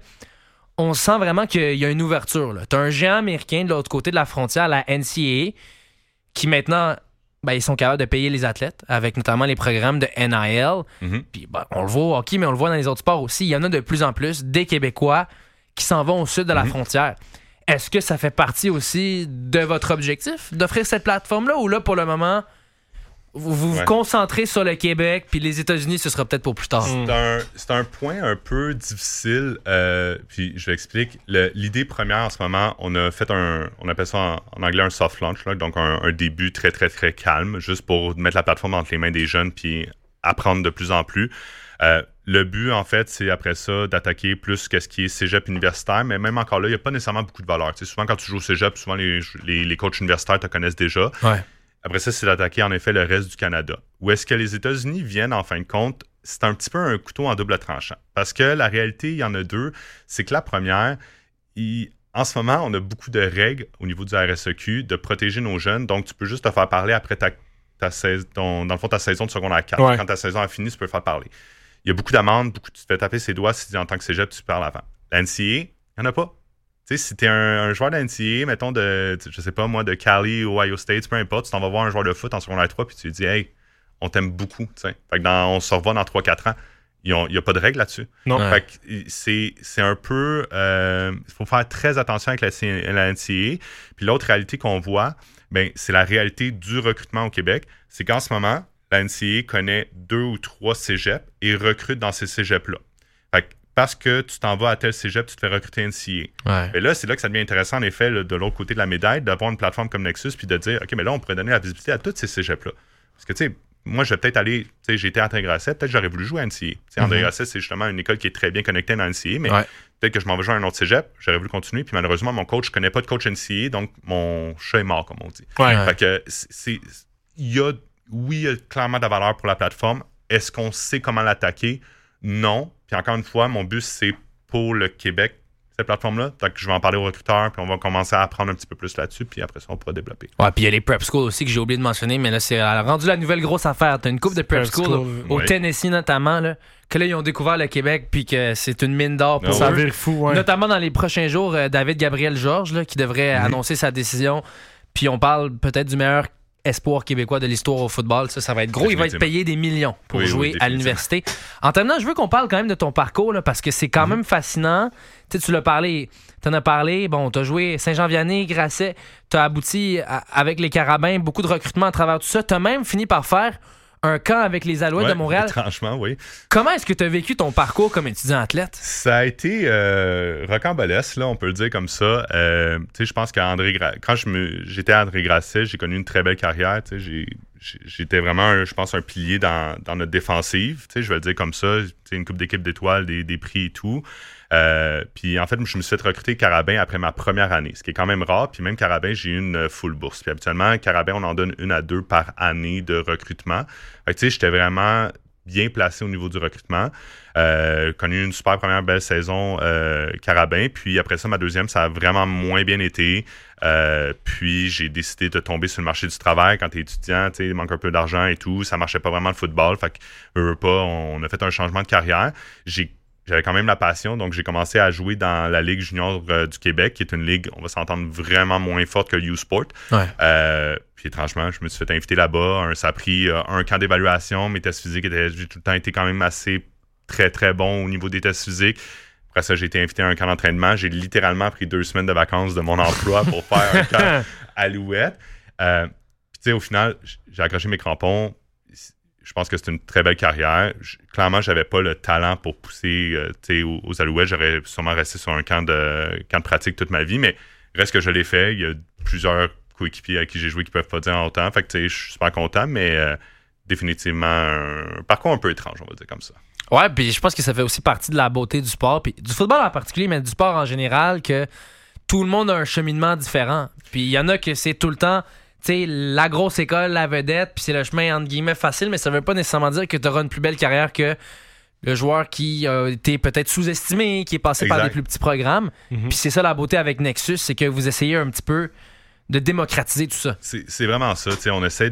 on sent vraiment qu'il y a une ouverture. Tu as un géant américain de l'autre côté de la frontière, la NCAA, qui maintenant, ils sont capables de payer les athlètes avec notamment les programmes de NIL. Puis on le voit au hockey, mais on le voit dans les autres sports aussi. Il y en a de plus en plus des Québécois qui s'en vont au sud de la frontière. Est-ce que ça fait partie aussi de votre objectif d'offrir cette plateforme-là ou là, pour le moment, vous vous concentrez sur le Québec puis les États-Unis, ce sera peut-être pour plus tard? C'est un point un peu difficile. Puis je l'explique. L'idée première en ce moment, on appelle ça en anglais un soft launch, là, donc un début très, très, très calme, juste pour mettre la plateforme entre les mains des jeunes puis apprendre de plus en plus. Le but, en fait, c'est après ça d'attaquer plus qu'est-ce qui est cégep universitaire, mais même encore là, il n'y a pas nécessairement beaucoup de valeur. Tu sais, souvent, quand tu joues au cégep, souvent les coachs universitaires te connaissent déjà. Ouais. Après ça, c'est d'attaquer en effet le reste du Canada. Où est-ce que les États-Unis viennent, en fin de compte, c'est un petit peu un couteau en double tranchant. Parce que la réalité, il y en a deux. C'est que la première, en ce moment, on a beaucoup de règles au niveau du RSEQ de protéger nos jeunes. Donc, tu peux juste te faire parler après ta saison de secondaire 4. Ouais. Quand ta saison a fini, tu peux faire parler. Il y a beaucoup d'amendes, tu te fais taper ses doigts si en tant que cégep, tu parles avant. La NCAA, il n'y en a pas. Tu sais, si tu es un joueur de la NCAA, mettons je sais pas moi, de Cali, Ohio State, peu importe, tu t'en vas voir un joueur de foot en secondaire 3 puis tu lui dis, hey, on t'aime beaucoup. T'sais. Fait que on se revoit dans 3-4 ans. Il n'y a pas de règle là-dessus. Non. Fait que c'est un peu. Il faut faire très attention avec la NCAA. Puis l'autre réalité qu'on voit, c'est la réalité du recrutement au Québec. C'est qu'en ce moment, la NCAA connaît 2 ou 3 cégeps et recrute dans ces cégeps-là. Fait que parce que tu t'en vas à tel cégep, tu te fais recruter NCAA. Ouais. Et là, c'est là que ça devient intéressant, en effet, là, de l'autre côté de la médaille, d'avoir une plateforme comme Nexus puis de dire, OK, mais là, on pourrait donner la visibilité à tous ces cégeps-là. Parce que, tu sais, moi, je vais peut-être aller, tu sais, j'ai été à André Grasset, peut-être que j'aurais voulu jouer à NCAA. André Grasset, c'est justement une école qui est très bien connectée dans NCAA, mais peut-être que je m'en vais jouer à un autre cégep, j'aurais voulu continuer, puis malheureusement, mon coach, je connais pas de coach NCAA, donc mon chat est mort, comme on dit. Fait que, il y a clairement de la valeur pour la plateforme. Est-ce qu'on sait comment l'attaquer? Non. Puis encore une fois, mon but, c'est pour le Québec. cette plateforme-là. Donc, je vais en parler aux recruteurs, puis on va commencer à apprendre un petit peu plus là-dessus, puis après ça, on pourra développer. Ouais, puis il y a les prep schools aussi que j'ai oublié de mentionner, mais là, c'est rendu la nouvelle grosse affaire. T'as une couple de prep schools au Tennessee notamment, là, que là, ils ont découvert le Québec, puis que c'est une mine d'or pour eux. Ça vire fou, ouais. Notamment dans les prochains jours, David Gabriel Georges, là, qui devrait annoncer sa décision. Puis on parle peut-être du meilleur espoir québécois de l'histoire au football. Ça va être gros. Il va être payé des millions pour jouer à l'université. En terminant, je veux qu'on parle quand même de ton parcours, là, parce que c'est quand même fascinant. Tu l'as parlé, t'en as parlé. Bon, t'as joué Saint-Jean-Vianney, Grasset. T'as abouti avec les Carabins, beaucoup de recrutement à travers tout ça. T'as même fini par faire un camp avec les Alouettes de Montréal. Franchement, oui. Comment est-ce que tu as vécu ton parcours comme étudiant athlète? Ça a été rocambolesque, là, on peut le dire comme ça. Je pense quand j'étais à André Grasset, j'ai connu une très belle carrière. J'étais vraiment, je pense, un pilier dans notre défensive. Je vais le dire comme ça. Une coupe d'équipe d'étoiles, des prix et tout. Puis en fait, je me suis fait recruter Carabin après ma première année, ce qui est quand même rare. Puis même Carabin, j'ai eu une full bourse. Puis habituellement, Carabin, on en donne 1 à 2 par année de recrutement. Fait que j'étais vraiment bien placé au niveau du recrutement. Connu une super première belle saison Carabin. Puis après ça, ma deuxième, ça a vraiment moins bien été. Puis j'ai décidé de tomber sur le marché du travail quand t'es étudiant, il manque un peu d'argent et tout. Ça marchait pas vraiment le football. Fait que on a fait un changement de carrière. J'avais quand même la passion, donc j'ai commencé à jouer dans la Ligue junior du Québec, qui est une ligue, on va s'entendre, vraiment moins forte que le U-Sport. Ouais. Puis étrangement, je me suis fait inviter là-bas. Ça a pris un camp d'évaluation. Mes tests physiques, j'ai tout le temps été quand même assez très, très bon au niveau des tests physiques. Après ça, j'ai été invité à un camp d'entraînement. J'ai littéralement pris 2 semaines de vacances de mon emploi pour faire un camp Alouette. Puis au final, j'ai accroché mes crampons. Je pense que c'est une très belle carrière. Clairement, j'avais pas le talent pour pousser aux Alouettes. J'aurais sûrement resté sur un camp de pratique toute ma vie, mais reste que je l'ai fait. Il y a plusieurs coéquipiers à qui j'ai joué qui peuvent pas dire en autant. Fait que je suis super content, mais définitivement un parcours un peu étrange, on va dire comme ça. Ouais, puis je pense que ça fait aussi partie de la beauté du sport, puis du football en particulier, mais du sport en général, que tout le monde a un cheminement différent. Puis il y en a que c'est tout le temps... la grosse école, la vedette, puis c'est le chemin entre guillemets facile, mais ça veut pas nécessairement dire que tu auras une plus belle carrière que le joueur qui a été peut-être sous-estimé, qui est passé par des plus petits programmes. Puis c'est ça la beauté avec Nexus, c'est que vous essayez un petit peu de démocratiser tout ça. C'est vraiment ça. On essaie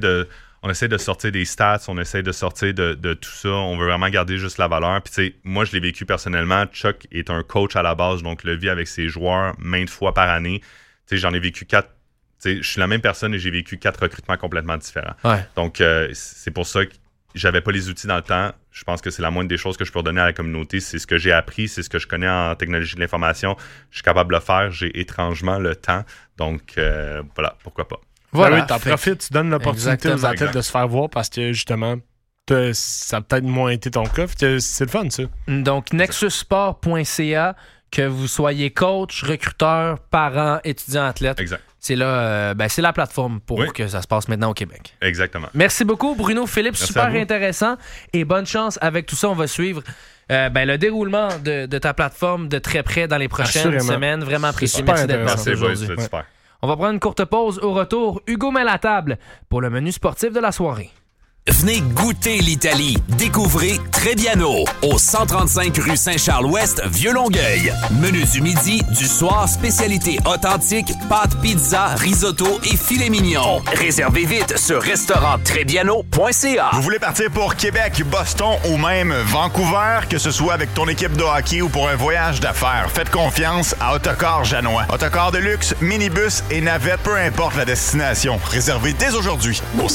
de sortir des stats, on essaie de sortir de tout ça. On veut vraiment garder juste la valeur. Puis moi, je l'ai vécu personnellement. Chuck est un coach à la base, donc le vit avec ses joueurs maintes fois par année. J'en ai vécu 4. Je suis la même personne et j'ai vécu 4 recrutements complètement différents. Ouais. Donc, c'est pour ça que j'avais pas les outils dans le temps. Je pense que c'est la moindre des choses que je peux redonner à la communauté. C'est ce que j'ai appris, c'est ce que je connais en technologie de l'information. Je suis capable de le faire. J'ai étrangement le temps. Donc, voilà, pourquoi pas. Voilà, t'en profites, tu donnes l'opportunité aux athlètes de se faire voir parce que, justement, ça a peut-être moins été ton cas. C'est le fun, ça. Donc, nexussport.ca, que vous soyez coach, recruteur, parent, étudiant, athlète. Exact. C'est là, c'est la plateforme pour que ça se passe maintenant au Québec. Exactement. Merci beaucoup, Bruno Philippe. Merci super intéressant. Et bonne chance avec tout ça. On va suivre le déroulement de ta plateforme de très près dans les prochaines semaines. Vraiment apprécié. Merci d'être passé aujourd'hui. Super. On va prendre une courte pause. Au retour, Hugo met la table pour le menu sportif de la soirée. Venez goûter l'Italie. Découvrez Trebbiano au 135 rue Saint-Charles-Ouest, Vieux-Longueuil. Menu du midi, du soir, spécialité authentique, pâtes, pizza, risotto et filet mignon. Réservez vite sur restauranttrebbiano.ca. Vous voulez partir pour Québec, Boston ou même Vancouver, que ce soit avec ton équipe de hockey ou pour un voyage d'affaires, faites confiance à Autocar Janois. Autocar de luxe, minibus et navette, peu importe la destination. Réservez dès aujourd'hui au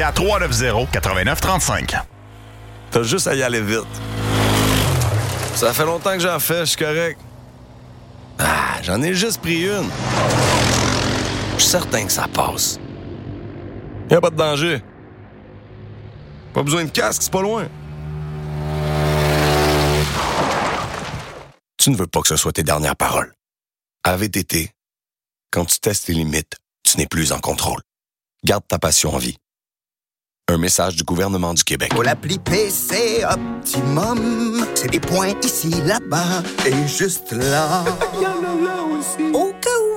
514-390-8935. T'as juste à y aller vite. Ça fait longtemps que j'en fais, je suis correct. J'en ai juste pris une. Je suis certain que ça passe. Y'a pas de danger. Pas besoin de casque, c'est pas loin. Tu ne veux pas que ce soit tes dernières paroles. À VTT, quand tu testes tes limites, tu n'es plus en contrôle. Garde ta passion en vie. Un message du gouvernement du Québec. Pour l'appli PC Optimum, c'est des points ici, là-bas et juste là. Il y en a là aussi. Oh que oui!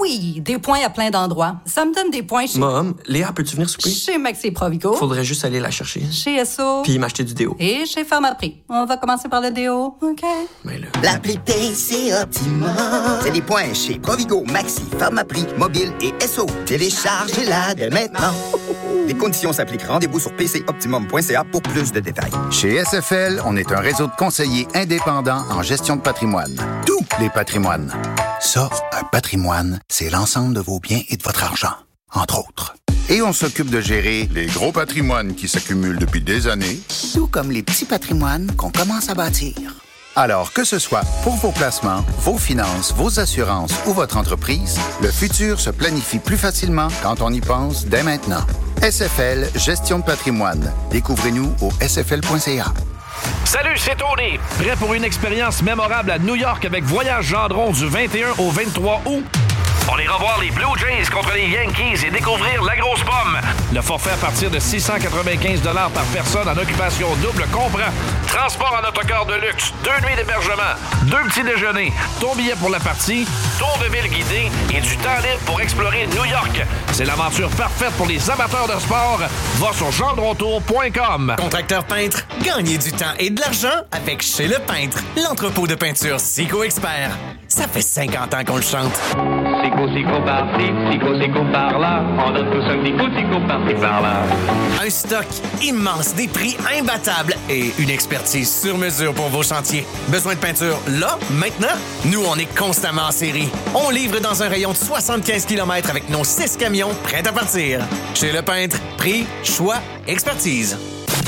Oui, des points à plein d'endroits. Ça me donne des points chez... Mom, Léa, peux-tu venir souper? Chez Maxi Provigo. Faudrait juste aller la chercher. Chez Esso. Puis m'acheter du déo. Et chez Pharmaprix. On va commencer par le déo, OK? Mais là... L'appli PC Optimum. C'est des points chez Provigo, Maxi, Pharmaprix, Mobile et Esso. Téléchargez-la dès maintenant. Les conditions s'appliquent. Rendez-vous sur pcoptimum.ca pour plus de détails. Chez SFL, on est un réseau de conseillers indépendants en gestion de patrimoine. Tous les patrimoines. Ça, un patrimoine, c'est l'ensemble de vos biens et de votre argent, entre autres. Et on s'occupe de gérer les gros patrimoines qui s'accumulent depuis des années, tout comme les petits patrimoines qu'on commence à bâtir. Alors, que ce soit pour vos placements, vos finances, vos assurances ou votre entreprise, le futur se planifie plus facilement quand on y pense dès maintenant. SFL, gestion de patrimoine. Découvrez-nous au sfl.ca. Salut, c'est Tony. Prêt pour une expérience mémorable à New York avec Voyage Gendron du 21 au 23 août? On ira voir les Blue Jays contre les Yankees et découvrir la grosse pomme. Le forfait à partir de 695 $ par personne en occupation double comprend transport en autocar de luxe, 2 nuits d'hébergement, 2 petits déjeuners, ton billet pour la partie, tour de ville guidé et du temps libre pour explorer New York. C'est l'aventure parfaite pour les amateurs de sport. Va sur gendrontour.com. Contracteur peintre, gagnez du temps et de l'argent avec Chez Le Peintre, l'entrepôt de peinture Sico Expert. Ça fait 50 ans qu'on le chante. Sico par-ci, Sico par-là. On donne tous un petit coup, Sico par-ci, par-là. Un stock immense, des prix imbattables et une expertise sur mesure pour vos chantiers. Besoin de peinture là, maintenant? Nous, on est constamment en série. On livre dans un rayon de 75 km avec nos 6 camions prêts à partir. Chez Le Peintre, prix, choix, expertise.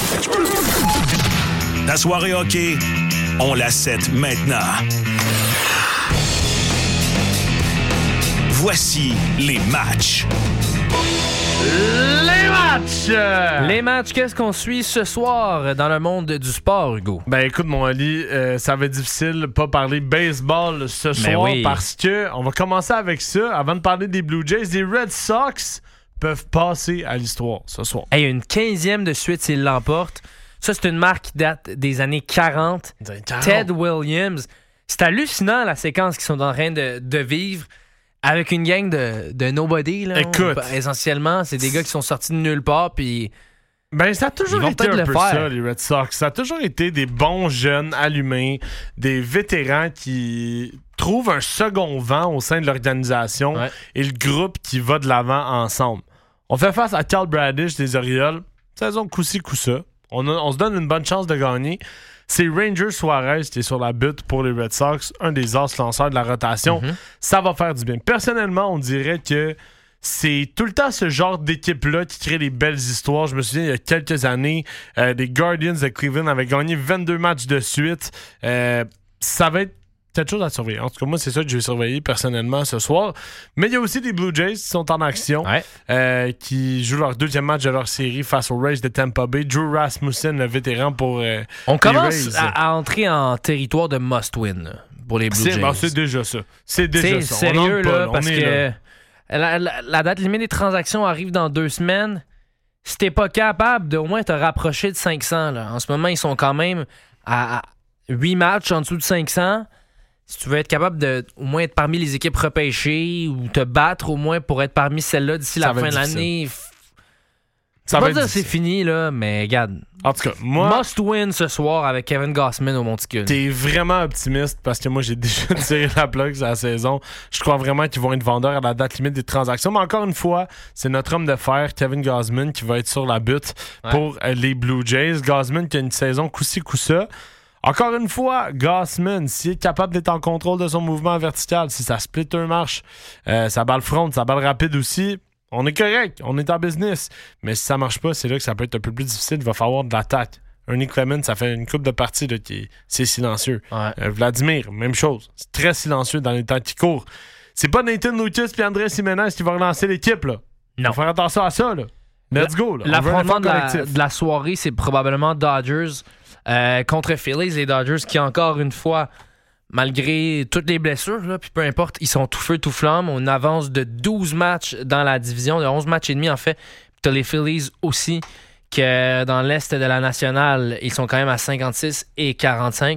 La soirée hockey, on la set maintenant. Voici les matchs. Les matchs, qu'est-ce qu'on suit ce soir dans le monde du sport, Hugo? Ben écoute, mon Ali, ça va être difficile de pas parler baseball ce soir parce que on va commencer avec ça. Avant de parler des Blue Jays, les Red Sox peuvent passer à l'histoire ce soir. Hey, une 15e de suite s'ils l'emportent. Ça, c'est une marque qui date des années 40. Ted Williams. C'est hallucinant la séquence qu'ils sont en train de vivre. Avec une gang de nobody, là. Écoute. Essentiellement, c'est des gars qui sont sortis de nulle part, puis... Ben, ça a toujours été un peu ça, les Red Sox. Ça a toujours été des bons jeunes allumés, des vétérans qui trouvent un second vent au sein de l'organisation et le groupe qui va de l'avant ensemble. On fait face à Cal Bradish des Orioles. Saison coup-ci, coup-ça. On se donne une bonne chance de gagner. C'est Ranger Suarez qui est sur la butte pour les Red Sox, un des as lanceurs de la rotation. Ça va faire du bien. Personnellement, on dirait que c'est tout le temps ce genre d'équipe-là qui crée des belles histoires. Je me souviens, il y a quelques années, les Guardians de Cleveland avaient gagné 22 matchs de suite. Ça va être quelque chose à surveiller. En tout cas, moi, c'est ça que je vais surveiller personnellement ce soir. Mais il y a aussi des Blue Jays qui sont en action, qui jouent leur 2e match de leur série face aux Rays de Tampa Bay. Drew Rasmussen, le vétéran pour on commence à entrer en territoire de must-win pour les Blue Jays. C'est déjà ça. C'est déjà ça. Sérieux, là, parce que la date limite des transactions arrive dans 2 semaines. Si t'es pas capable de au moins te rapprocher de 500, là. En ce moment, ils sont quand même à 8 matchs en dessous de 500. Si tu veux être capable de au moins être parmi les équipes repêchées ou te battre au moins pour être parmi celles-là d'ici la fin de l'année, ça va dire c'est fini, là, mais regarde. En tout cas, moi... Must win ce soir avec Kevin Gausman au Monticule. T'es vraiment optimiste parce que moi, j'ai déjà tiré la plug sur la saison. Je crois vraiment qu'ils vont être vendeurs à la date limite des transactions. Mais encore une fois, c'est notre homme de fer, Kevin Gausman, qui va être sur la butte pour les Blue Jays. Gausman qui a une saison coup-ci, coup-ça. Encore une fois, Gausman, s'il est capable d'être en contrôle de son mouvement vertical, si sa splitter marche, sa balle front, sa balle rapide aussi, on est correct, on est en business. Mais si ça marche pas, c'est là que ça peut être un peu plus difficile. Il va falloir de l'attaque. Ernie Clemens, ça fait une couple de parties là, c'est silencieux. Vladimir, même chose. C'est très silencieux dans les temps qui courent. C'est pas Nathan Lucas et Andrés Jiménez qui vont relancer l'équipe, là. Non. Faut faire attention à ça, là. Let's go, là. L'affrontement de la soirée, c'est probablement Dodgers contre Phillies. Les Dodgers qui, encore une fois, malgré toutes les blessures, là, puis peu importe, ils sont tout feu, tout flamme. On avance de 12 matchs dans la division, de 11 matchs et demi, en fait. Puis t'as les Phillies aussi, que dans l'Est de la Nationale, ils sont quand même à 56 et 45.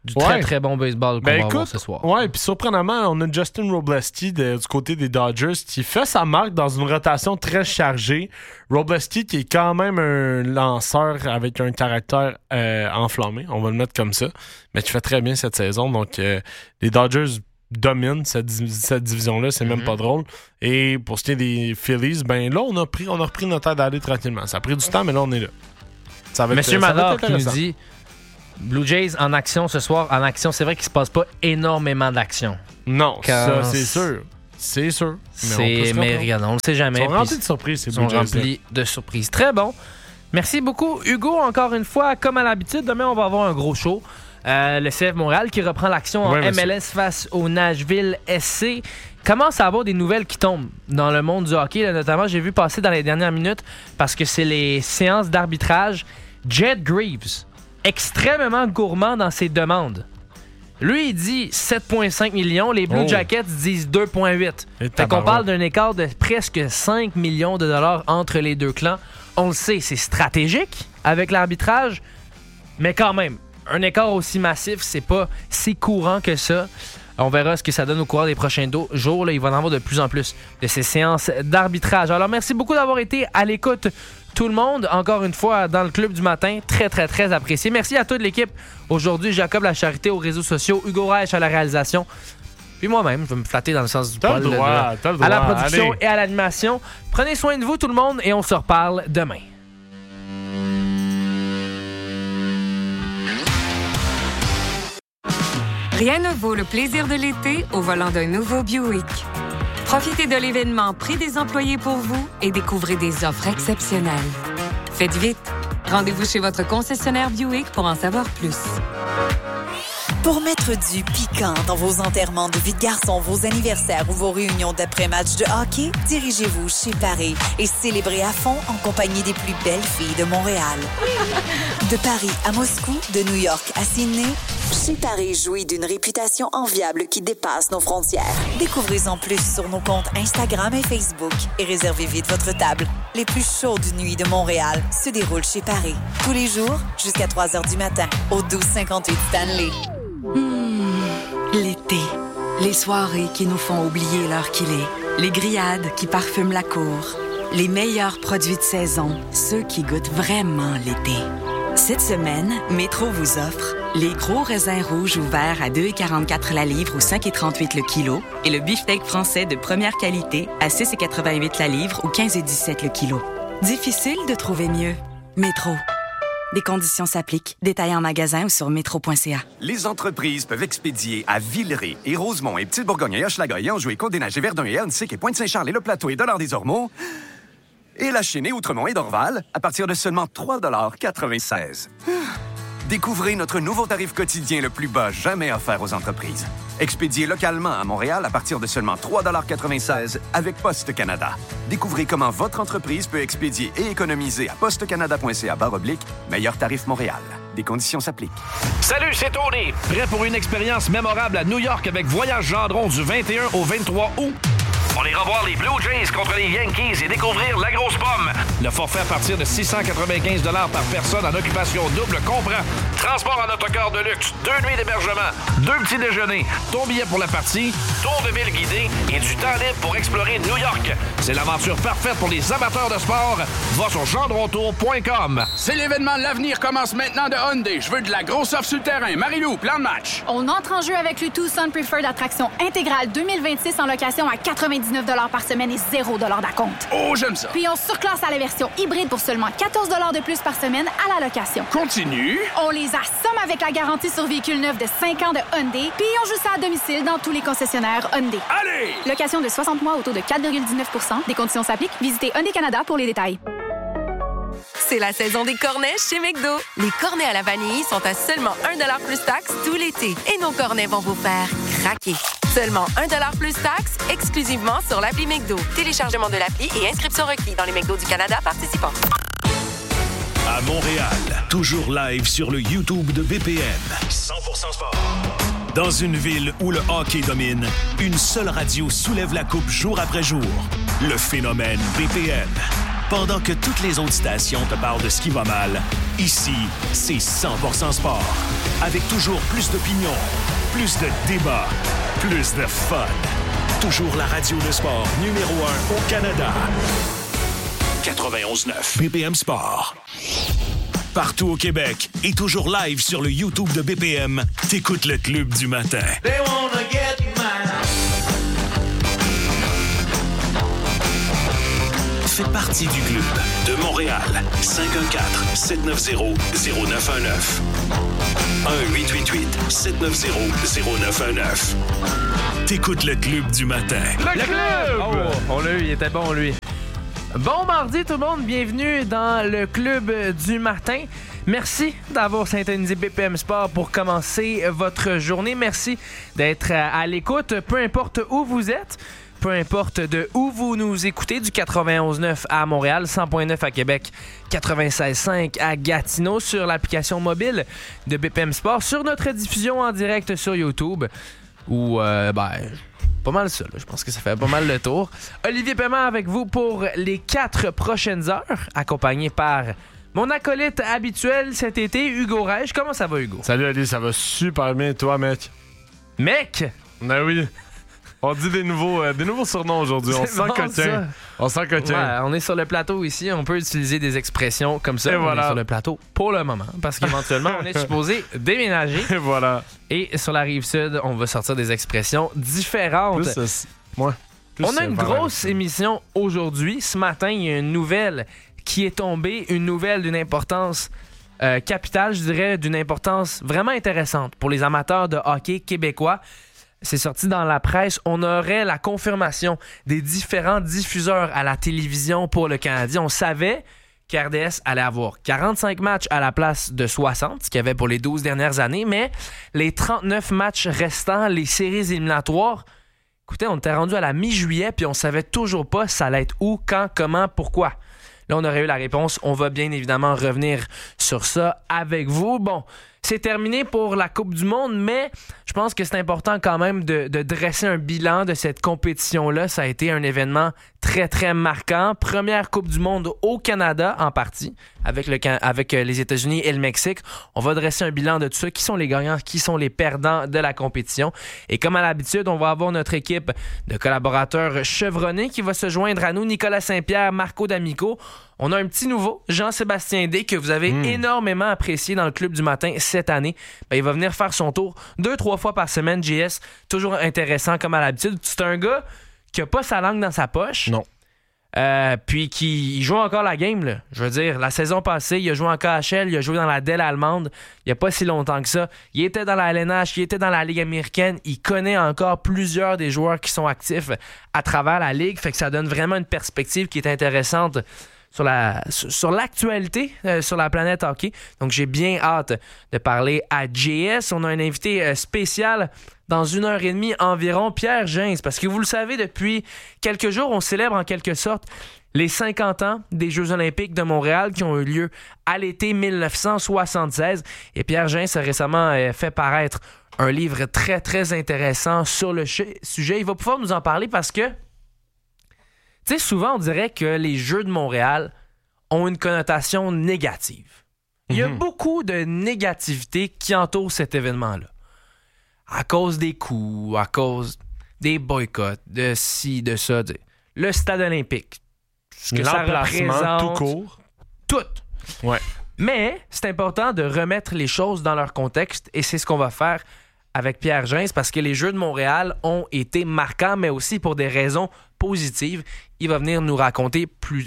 du très très bon baseball qu'on va avoir ce soir. Ouais, puis surprenamment, on a Justin Roblesky du côté des Dodgers qui fait sa marque dans une rotation très chargée. Roblesky qui est quand même un lanceur avec un caractère enflammé, on va le mettre comme ça, mais qui fait très bien cette saison. Donc, les Dodgers dominent cette division-là, c'est même pas drôle. Et pour ce qui est des Phillies, ben là, on a repris notre aide d'aller tranquillement. Ça a pris du temps, mais là, on est là. Monsieur Mador qui nous dit Blue Jays en action ce soir. En action, c'est vrai qu'il se passe pas énormément d'action. Non, ça, c'est sûr. C'est sûr. Mais regarde, on le sait jamais. Ils sont remplis de surprises, ces Blue Jays. Ils sont remplis de surprises. Très bon. Merci beaucoup, Hugo. Encore une fois, comme à l'habitude, demain, on va avoir un gros show. Le CF Montréal qui reprend l'action en MLS face au Nashville SC. Commence à avoir des nouvelles qui tombent dans le monde du hockey. Là, notamment, j'ai vu passer dans les dernières minutes, parce que c'est les séances d'arbitrage, Jed Greaves, extrêmement gourmand dans ses demandes. Lui, il dit 7,5 millions. Les Blue Jackets disent 2,8. Fait qu'on parle d'un écart de presque 5 millions de dollars entre les deux clans. On le sait, c'est stratégique avec l'arbitrage, mais quand même, un écart aussi massif, c'est pas si courant que ça. On verra ce que ça donne au cours des prochains jours. Là, il va en avoir de plus en plus de ces séances d'arbitrage. Alors, merci beaucoup d'avoir été à l'écoute, tout le monde. Encore une fois, dans le club du matin. Très, très, très apprécié. Merci à toute l'équipe. Aujourd'hui, Jacob Lacharité aux réseaux sociaux, Hugo Reich à la réalisation. Puis moi-même, je vais me flatter dans le sens du poil. À la production et à l'animation. Prenez soin de vous, tout le monde, et on se reparle demain. Rien ne vaut le plaisir de l'été au volant d'un nouveau Buick. Profitez de l'événement Prix des employés pour vous et découvrez des offres exceptionnelles. Faites vite. Rendez-vous chez votre concessionnaire Buick pour en savoir plus. Pour mettre du piquant dans vos enterrements de vie de garçon, vos anniversaires ou vos réunions d'après-match de hockey, dirigez-vous chez Paris et célébrez à fond en compagnie des plus belles filles de Montréal. De Paris à Moscou, de New York à Sydney, chez Paris jouit d'une réputation enviable qui dépasse nos frontières. Découvrez-en plus sur nos comptes Instagram et Facebook et réservez vite votre table. Les plus chaudes nuits de Montréal se déroulent chez Paris. Tous les jours, jusqu'à 3h du matin, au 1258 Stanley. L'été. Les soirées qui nous font oublier l'heure qu'il est. Les grillades qui parfument la cour. Les meilleurs produits de saison. Ceux qui goûtent vraiment l'été. Cette semaine, Métro vous offre les gros raisins rouges ouverts à 2,44 la livre ou 5,38 le kilo et le beefsteak français de première qualité à 6,88 la livre ou 15,17 le kilo. Difficile de trouver mieux. Métro. Des conditions s'appliquent. Détails en magasin ou sur métro.ca. Les entreprises peuvent expédier à Villeray et Rosemont et Petite-Bourgogne et Hochelaga et Anjou et Côte-des-Neiges et Verdun et Huntsic et Pointe-Saint-Charles et Le Plateau et Dollard-des-Ormeaux et la Chênaie, Outremont et Dorval à partir de seulement 3,96 $. Découvrez notre nouveau tarif quotidien le plus bas jamais offert aux entreprises. Expédié localement à Montréal à partir de seulement 3,96 $ avec Poste Canada. Découvrez comment votre entreprise peut expédier et économiser à postecanada.ca/meilleur tarif Montréal. Des conditions s'appliquent. Salut, c'est Tony. Prêt pour une expérience mémorable à New York avec Voyage Gendron du 21 au 23 août? On ira voir les Blue Jays contre les Yankees et découvrir la grosse pomme. Le forfait à partir de 695 $ par personne en occupation double comprend transport en autocar de luxe, 2 nuits d'hébergement, 2 petits déjeuners, ton billet pour la partie, tour de ville guidé et du temps libre pour explorer New York. C'est l'aventure parfaite pour les amateurs de sport. Va sur gendrontour.com. C'est l'événement de l'avenir commence maintenant de Hyundai. Je veux de la grosse offre sur le terrain. Marie-Lou, plan de match. On entre en jeu avec le Tucson Preferred Attraction intégrale 2026 en location à 99 $ par semaine et 0 $ d'acompte. Oh, j'aime ça. Puis on surclasse à la version hybride pour seulement 14 $ de plus par semaine à la location. Continue. On les assomme avec la garantie sur véhicule neuf de 5 ans de Hyundai, puis on joue ça à domicile dans tous les concessionnaires Hyundai. Allez! Location de 60 mois au taux de 4,19 %. Des conditions s'appliquent. Visitez Hyundai Canada pour les détails. C'est la saison des cornets chez McDo. Les cornets à la vanille sont à seulement 1 $ plus taxe tout l'été. Et nos cornets vont vous faire craquer. Seulement 1 $ plus taxe, exclusivement sur l'appli McDo. Téléchargement de l'appli et inscription requis dans les McDo du Canada participants. À Montréal, toujours live sur le YouTube de BPM. 100% sport. Dans une ville où le hockey domine, une seule radio soulève la coupe jour après jour. Le phénomène BPM. Pendant que toutes les autres stations te parlent de ce qui va mal, ici, c'est 100% sport. Avec toujours plus d'opinions, plus de débats, plus de fun. Toujours la radio de sport numéro 1 au Canada. 91.9 BPM Sport. Partout au Québec et toujours live sur le YouTube de BPM, t'écoutes le Club du matin. They wanna get mine. Fais partie du club de Montréal. 514-790-0919. 1-888-790-0919. T'écoutes le Club du matin. Le club! Oh, on l'a eu, il était bon, lui. Bon mardi tout le monde, bienvenue dans le Club du matin. Merci d'avoir syntonisé BPM Sport pour commencer votre journée. Merci d'être à l'écoute, peu importe où vous êtes. Peu importe de où vous nous écoutez, du 91.9 à Montréal, 100.9 à Québec, 96.5 à Gatineau, sur l'application mobile de BPM Sport, sur notre diffusion en direct sur YouTube, où, pas mal ça, là. Je pense que ça fait pas mal le tour. Olivier Paiement avec vous pour les 4 prochaines heures, accompagné par mon acolyte habituel cet été, Hugo Reich. Comment ça va, Hugo? Salut, Ali, ça va super bien, toi, mec? Mec? Ben oui. On dit des nouveaux surnoms aujourd'hui. On sent coquin. On sent coquin. Ouais, on est sur le plateau ici. On peut utiliser des expressions comme ça. Et on voilà. est sur le plateau pour le moment. Parce qu'éventuellement, on est supposé déménager. Et voilà. Et sur la Rive-Sud, on va sortir des expressions différentes. On a une grosse émission aujourd'hui. Ce matin, il y a une nouvelle qui est tombée. Une nouvelle d'une importance capitale, je dirais, d'une importance vraiment intéressante pour les amateurs de hockey québécois. C'est sorti dans la presse. On aurait la confirmation des différents diffuseurs à la télévision pour le Canadien. On savait qu'RDS allait avoir 45 matchs à la place de 60, ce qu'il y avait pour les 12 dernières années, mais les 39 matchs restants, les séries éliminatoires, écoutez, on était rendu à la mi-juillet puis on savait toujours pas ça allait être où, quand, comment, pourquoi. Là, on aurait eu la réponse. On va bien évidemment revenir sur ça avec vous. Bon, c'est terminé pour la Coupe du Monde, mais je pense que c'est important quand même de dresser un bilan de cette compétition-là. Ça a été un événement très, très marquant. Première Coupe du Monde au Canada, en partie, avec les États-Unis et le Mexique. On va dresser un bilan de tout ça. Qui sont les gagnants, qui sont les perdants de la compétition. Et comme à l'habitude, on va avoir notre équipe de collaborateurs chevronnés qui va se joindre à nous. Nicolas Saint-Pierre, Marco D'Amico. On a un petit nouveau, Jean-Sébastien D, que vous avez énormément apprécié dans le Club du matin cette année. Ben, il va venir faire son tour 2-3 fois par semaine, JS. Toujours intéressant comme à l'habitude. C'est un gars qui a pas sa langue dans sa poche. Non. Puis qui joue encore la game, là. Je veux dire, la saison passée, il a joué en KHL, il a joué dans la DEL allemande il n'y a pas si longtemps que ça. Il était dans la LNH, il était dans la Ligue américaine. Il connaît encore plusieurs des joueurs qui sont actifs à travers la Ligue. Fait que ça donne vraiment une perspective qui est intéressante sur l'actualité sur la planète hockey. Donc, j'ai bien hâte de parler à JS. On a un invité spécial dans 1h30 environ, Pierre Gens. Parce que vous le savez, depuis quelques jours, on célèbre en quelque sorte les 50 ans des Jeux olympiques de Montréal qui ont eu lieu à l'été 1976. Et Pierre Gens a récemment fait paraître un livre très, très intéressant sur le sujet. Il va pouvoir nous en parler parce que tu sais, souvent, on dirait que les Jeux de Montréal ont une connotation négative. Il y a beaucoup de négativité qui entoure cet événement-là. À cause des coups, à cause des boycotts, de ci, de ça. Le stade olympique. Ce que ça représente. Tout court. Tout. Ouais. Mais c'est important de remettre les choses dans leur contexte et c'est ce qu'on va faire avec Pierre Gens parce que les Jeux de Montréal ont été marquants, mais aussi pour des raisons positives. Il va venir nous raconter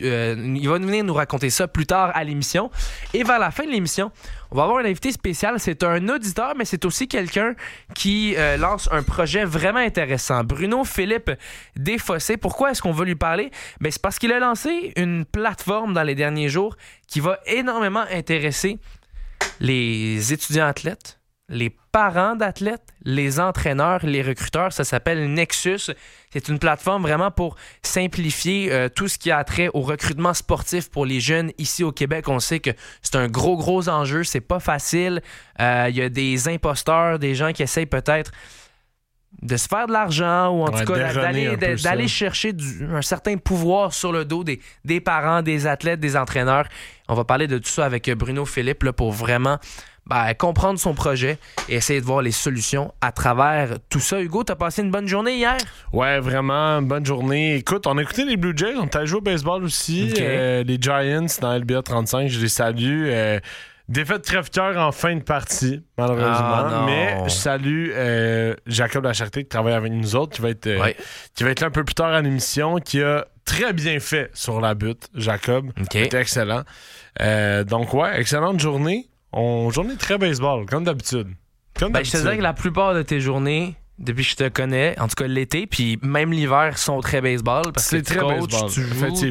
ça plus tard à l'émission. Et vers la fin de l'émission, on va avoir un invité spécial. C'est un auditeur, mais c'est aussi quelqu'un qui lance un projet vraiment intéressant. Bruno Philippe Desfossés. Pourquoi est-ce qu'on va lui parler? Ben, c'est parce qu'il a lancé une plateforme dans les derniers jours qui va énormément intéresser les étudiants athlètes, les parents d'athlètes, les entraîneurs, les recruteurs. Ça s'appelle Nexus. C'est une plateforme vraiment pour simplifier tout ce qui a trait au recrutement sportif pour les jeunes ici au Québec. On sait que c'est un gros enjeu. C'est pas facile. Il y a des imposteurs, des gens qui essayent peut-être de se faire de l'argent ou en tout cas d'aller chercher un certain pouvoir sur le dos des parents, des athlètes, des entraîneurs. On va parler de tout ça avec Bruno Philippe là, pour vraiment comprendre son projet et essayer de voir les solutions à travers tout ça. Hugo, t'as passé une bonne journée hier? Ouais, vraiment, une bonne journée. Écoute, on a écouté les Blue Jays, on t'a joué au baseball aussi. Okay. Les Giants dans LBA 35, je les salue. Défaite crève-cœur en fin de partie, malheureusement. Mais je salue Jacob Lacharité qui travaille avec nous autres, qui va être là un peu plus tard à l'émission, qui a très bien fait sur la butte, Jacob. C'était excellent. Donc, ouais, excellente journée. Journée très baseball, comme d'habitude. Je te dirais que la plupart de tes journées, depuis que je te connais, en tout cas l'été, puis même l'hiver, sont très baseball. Parce que tu coaches, tu joues,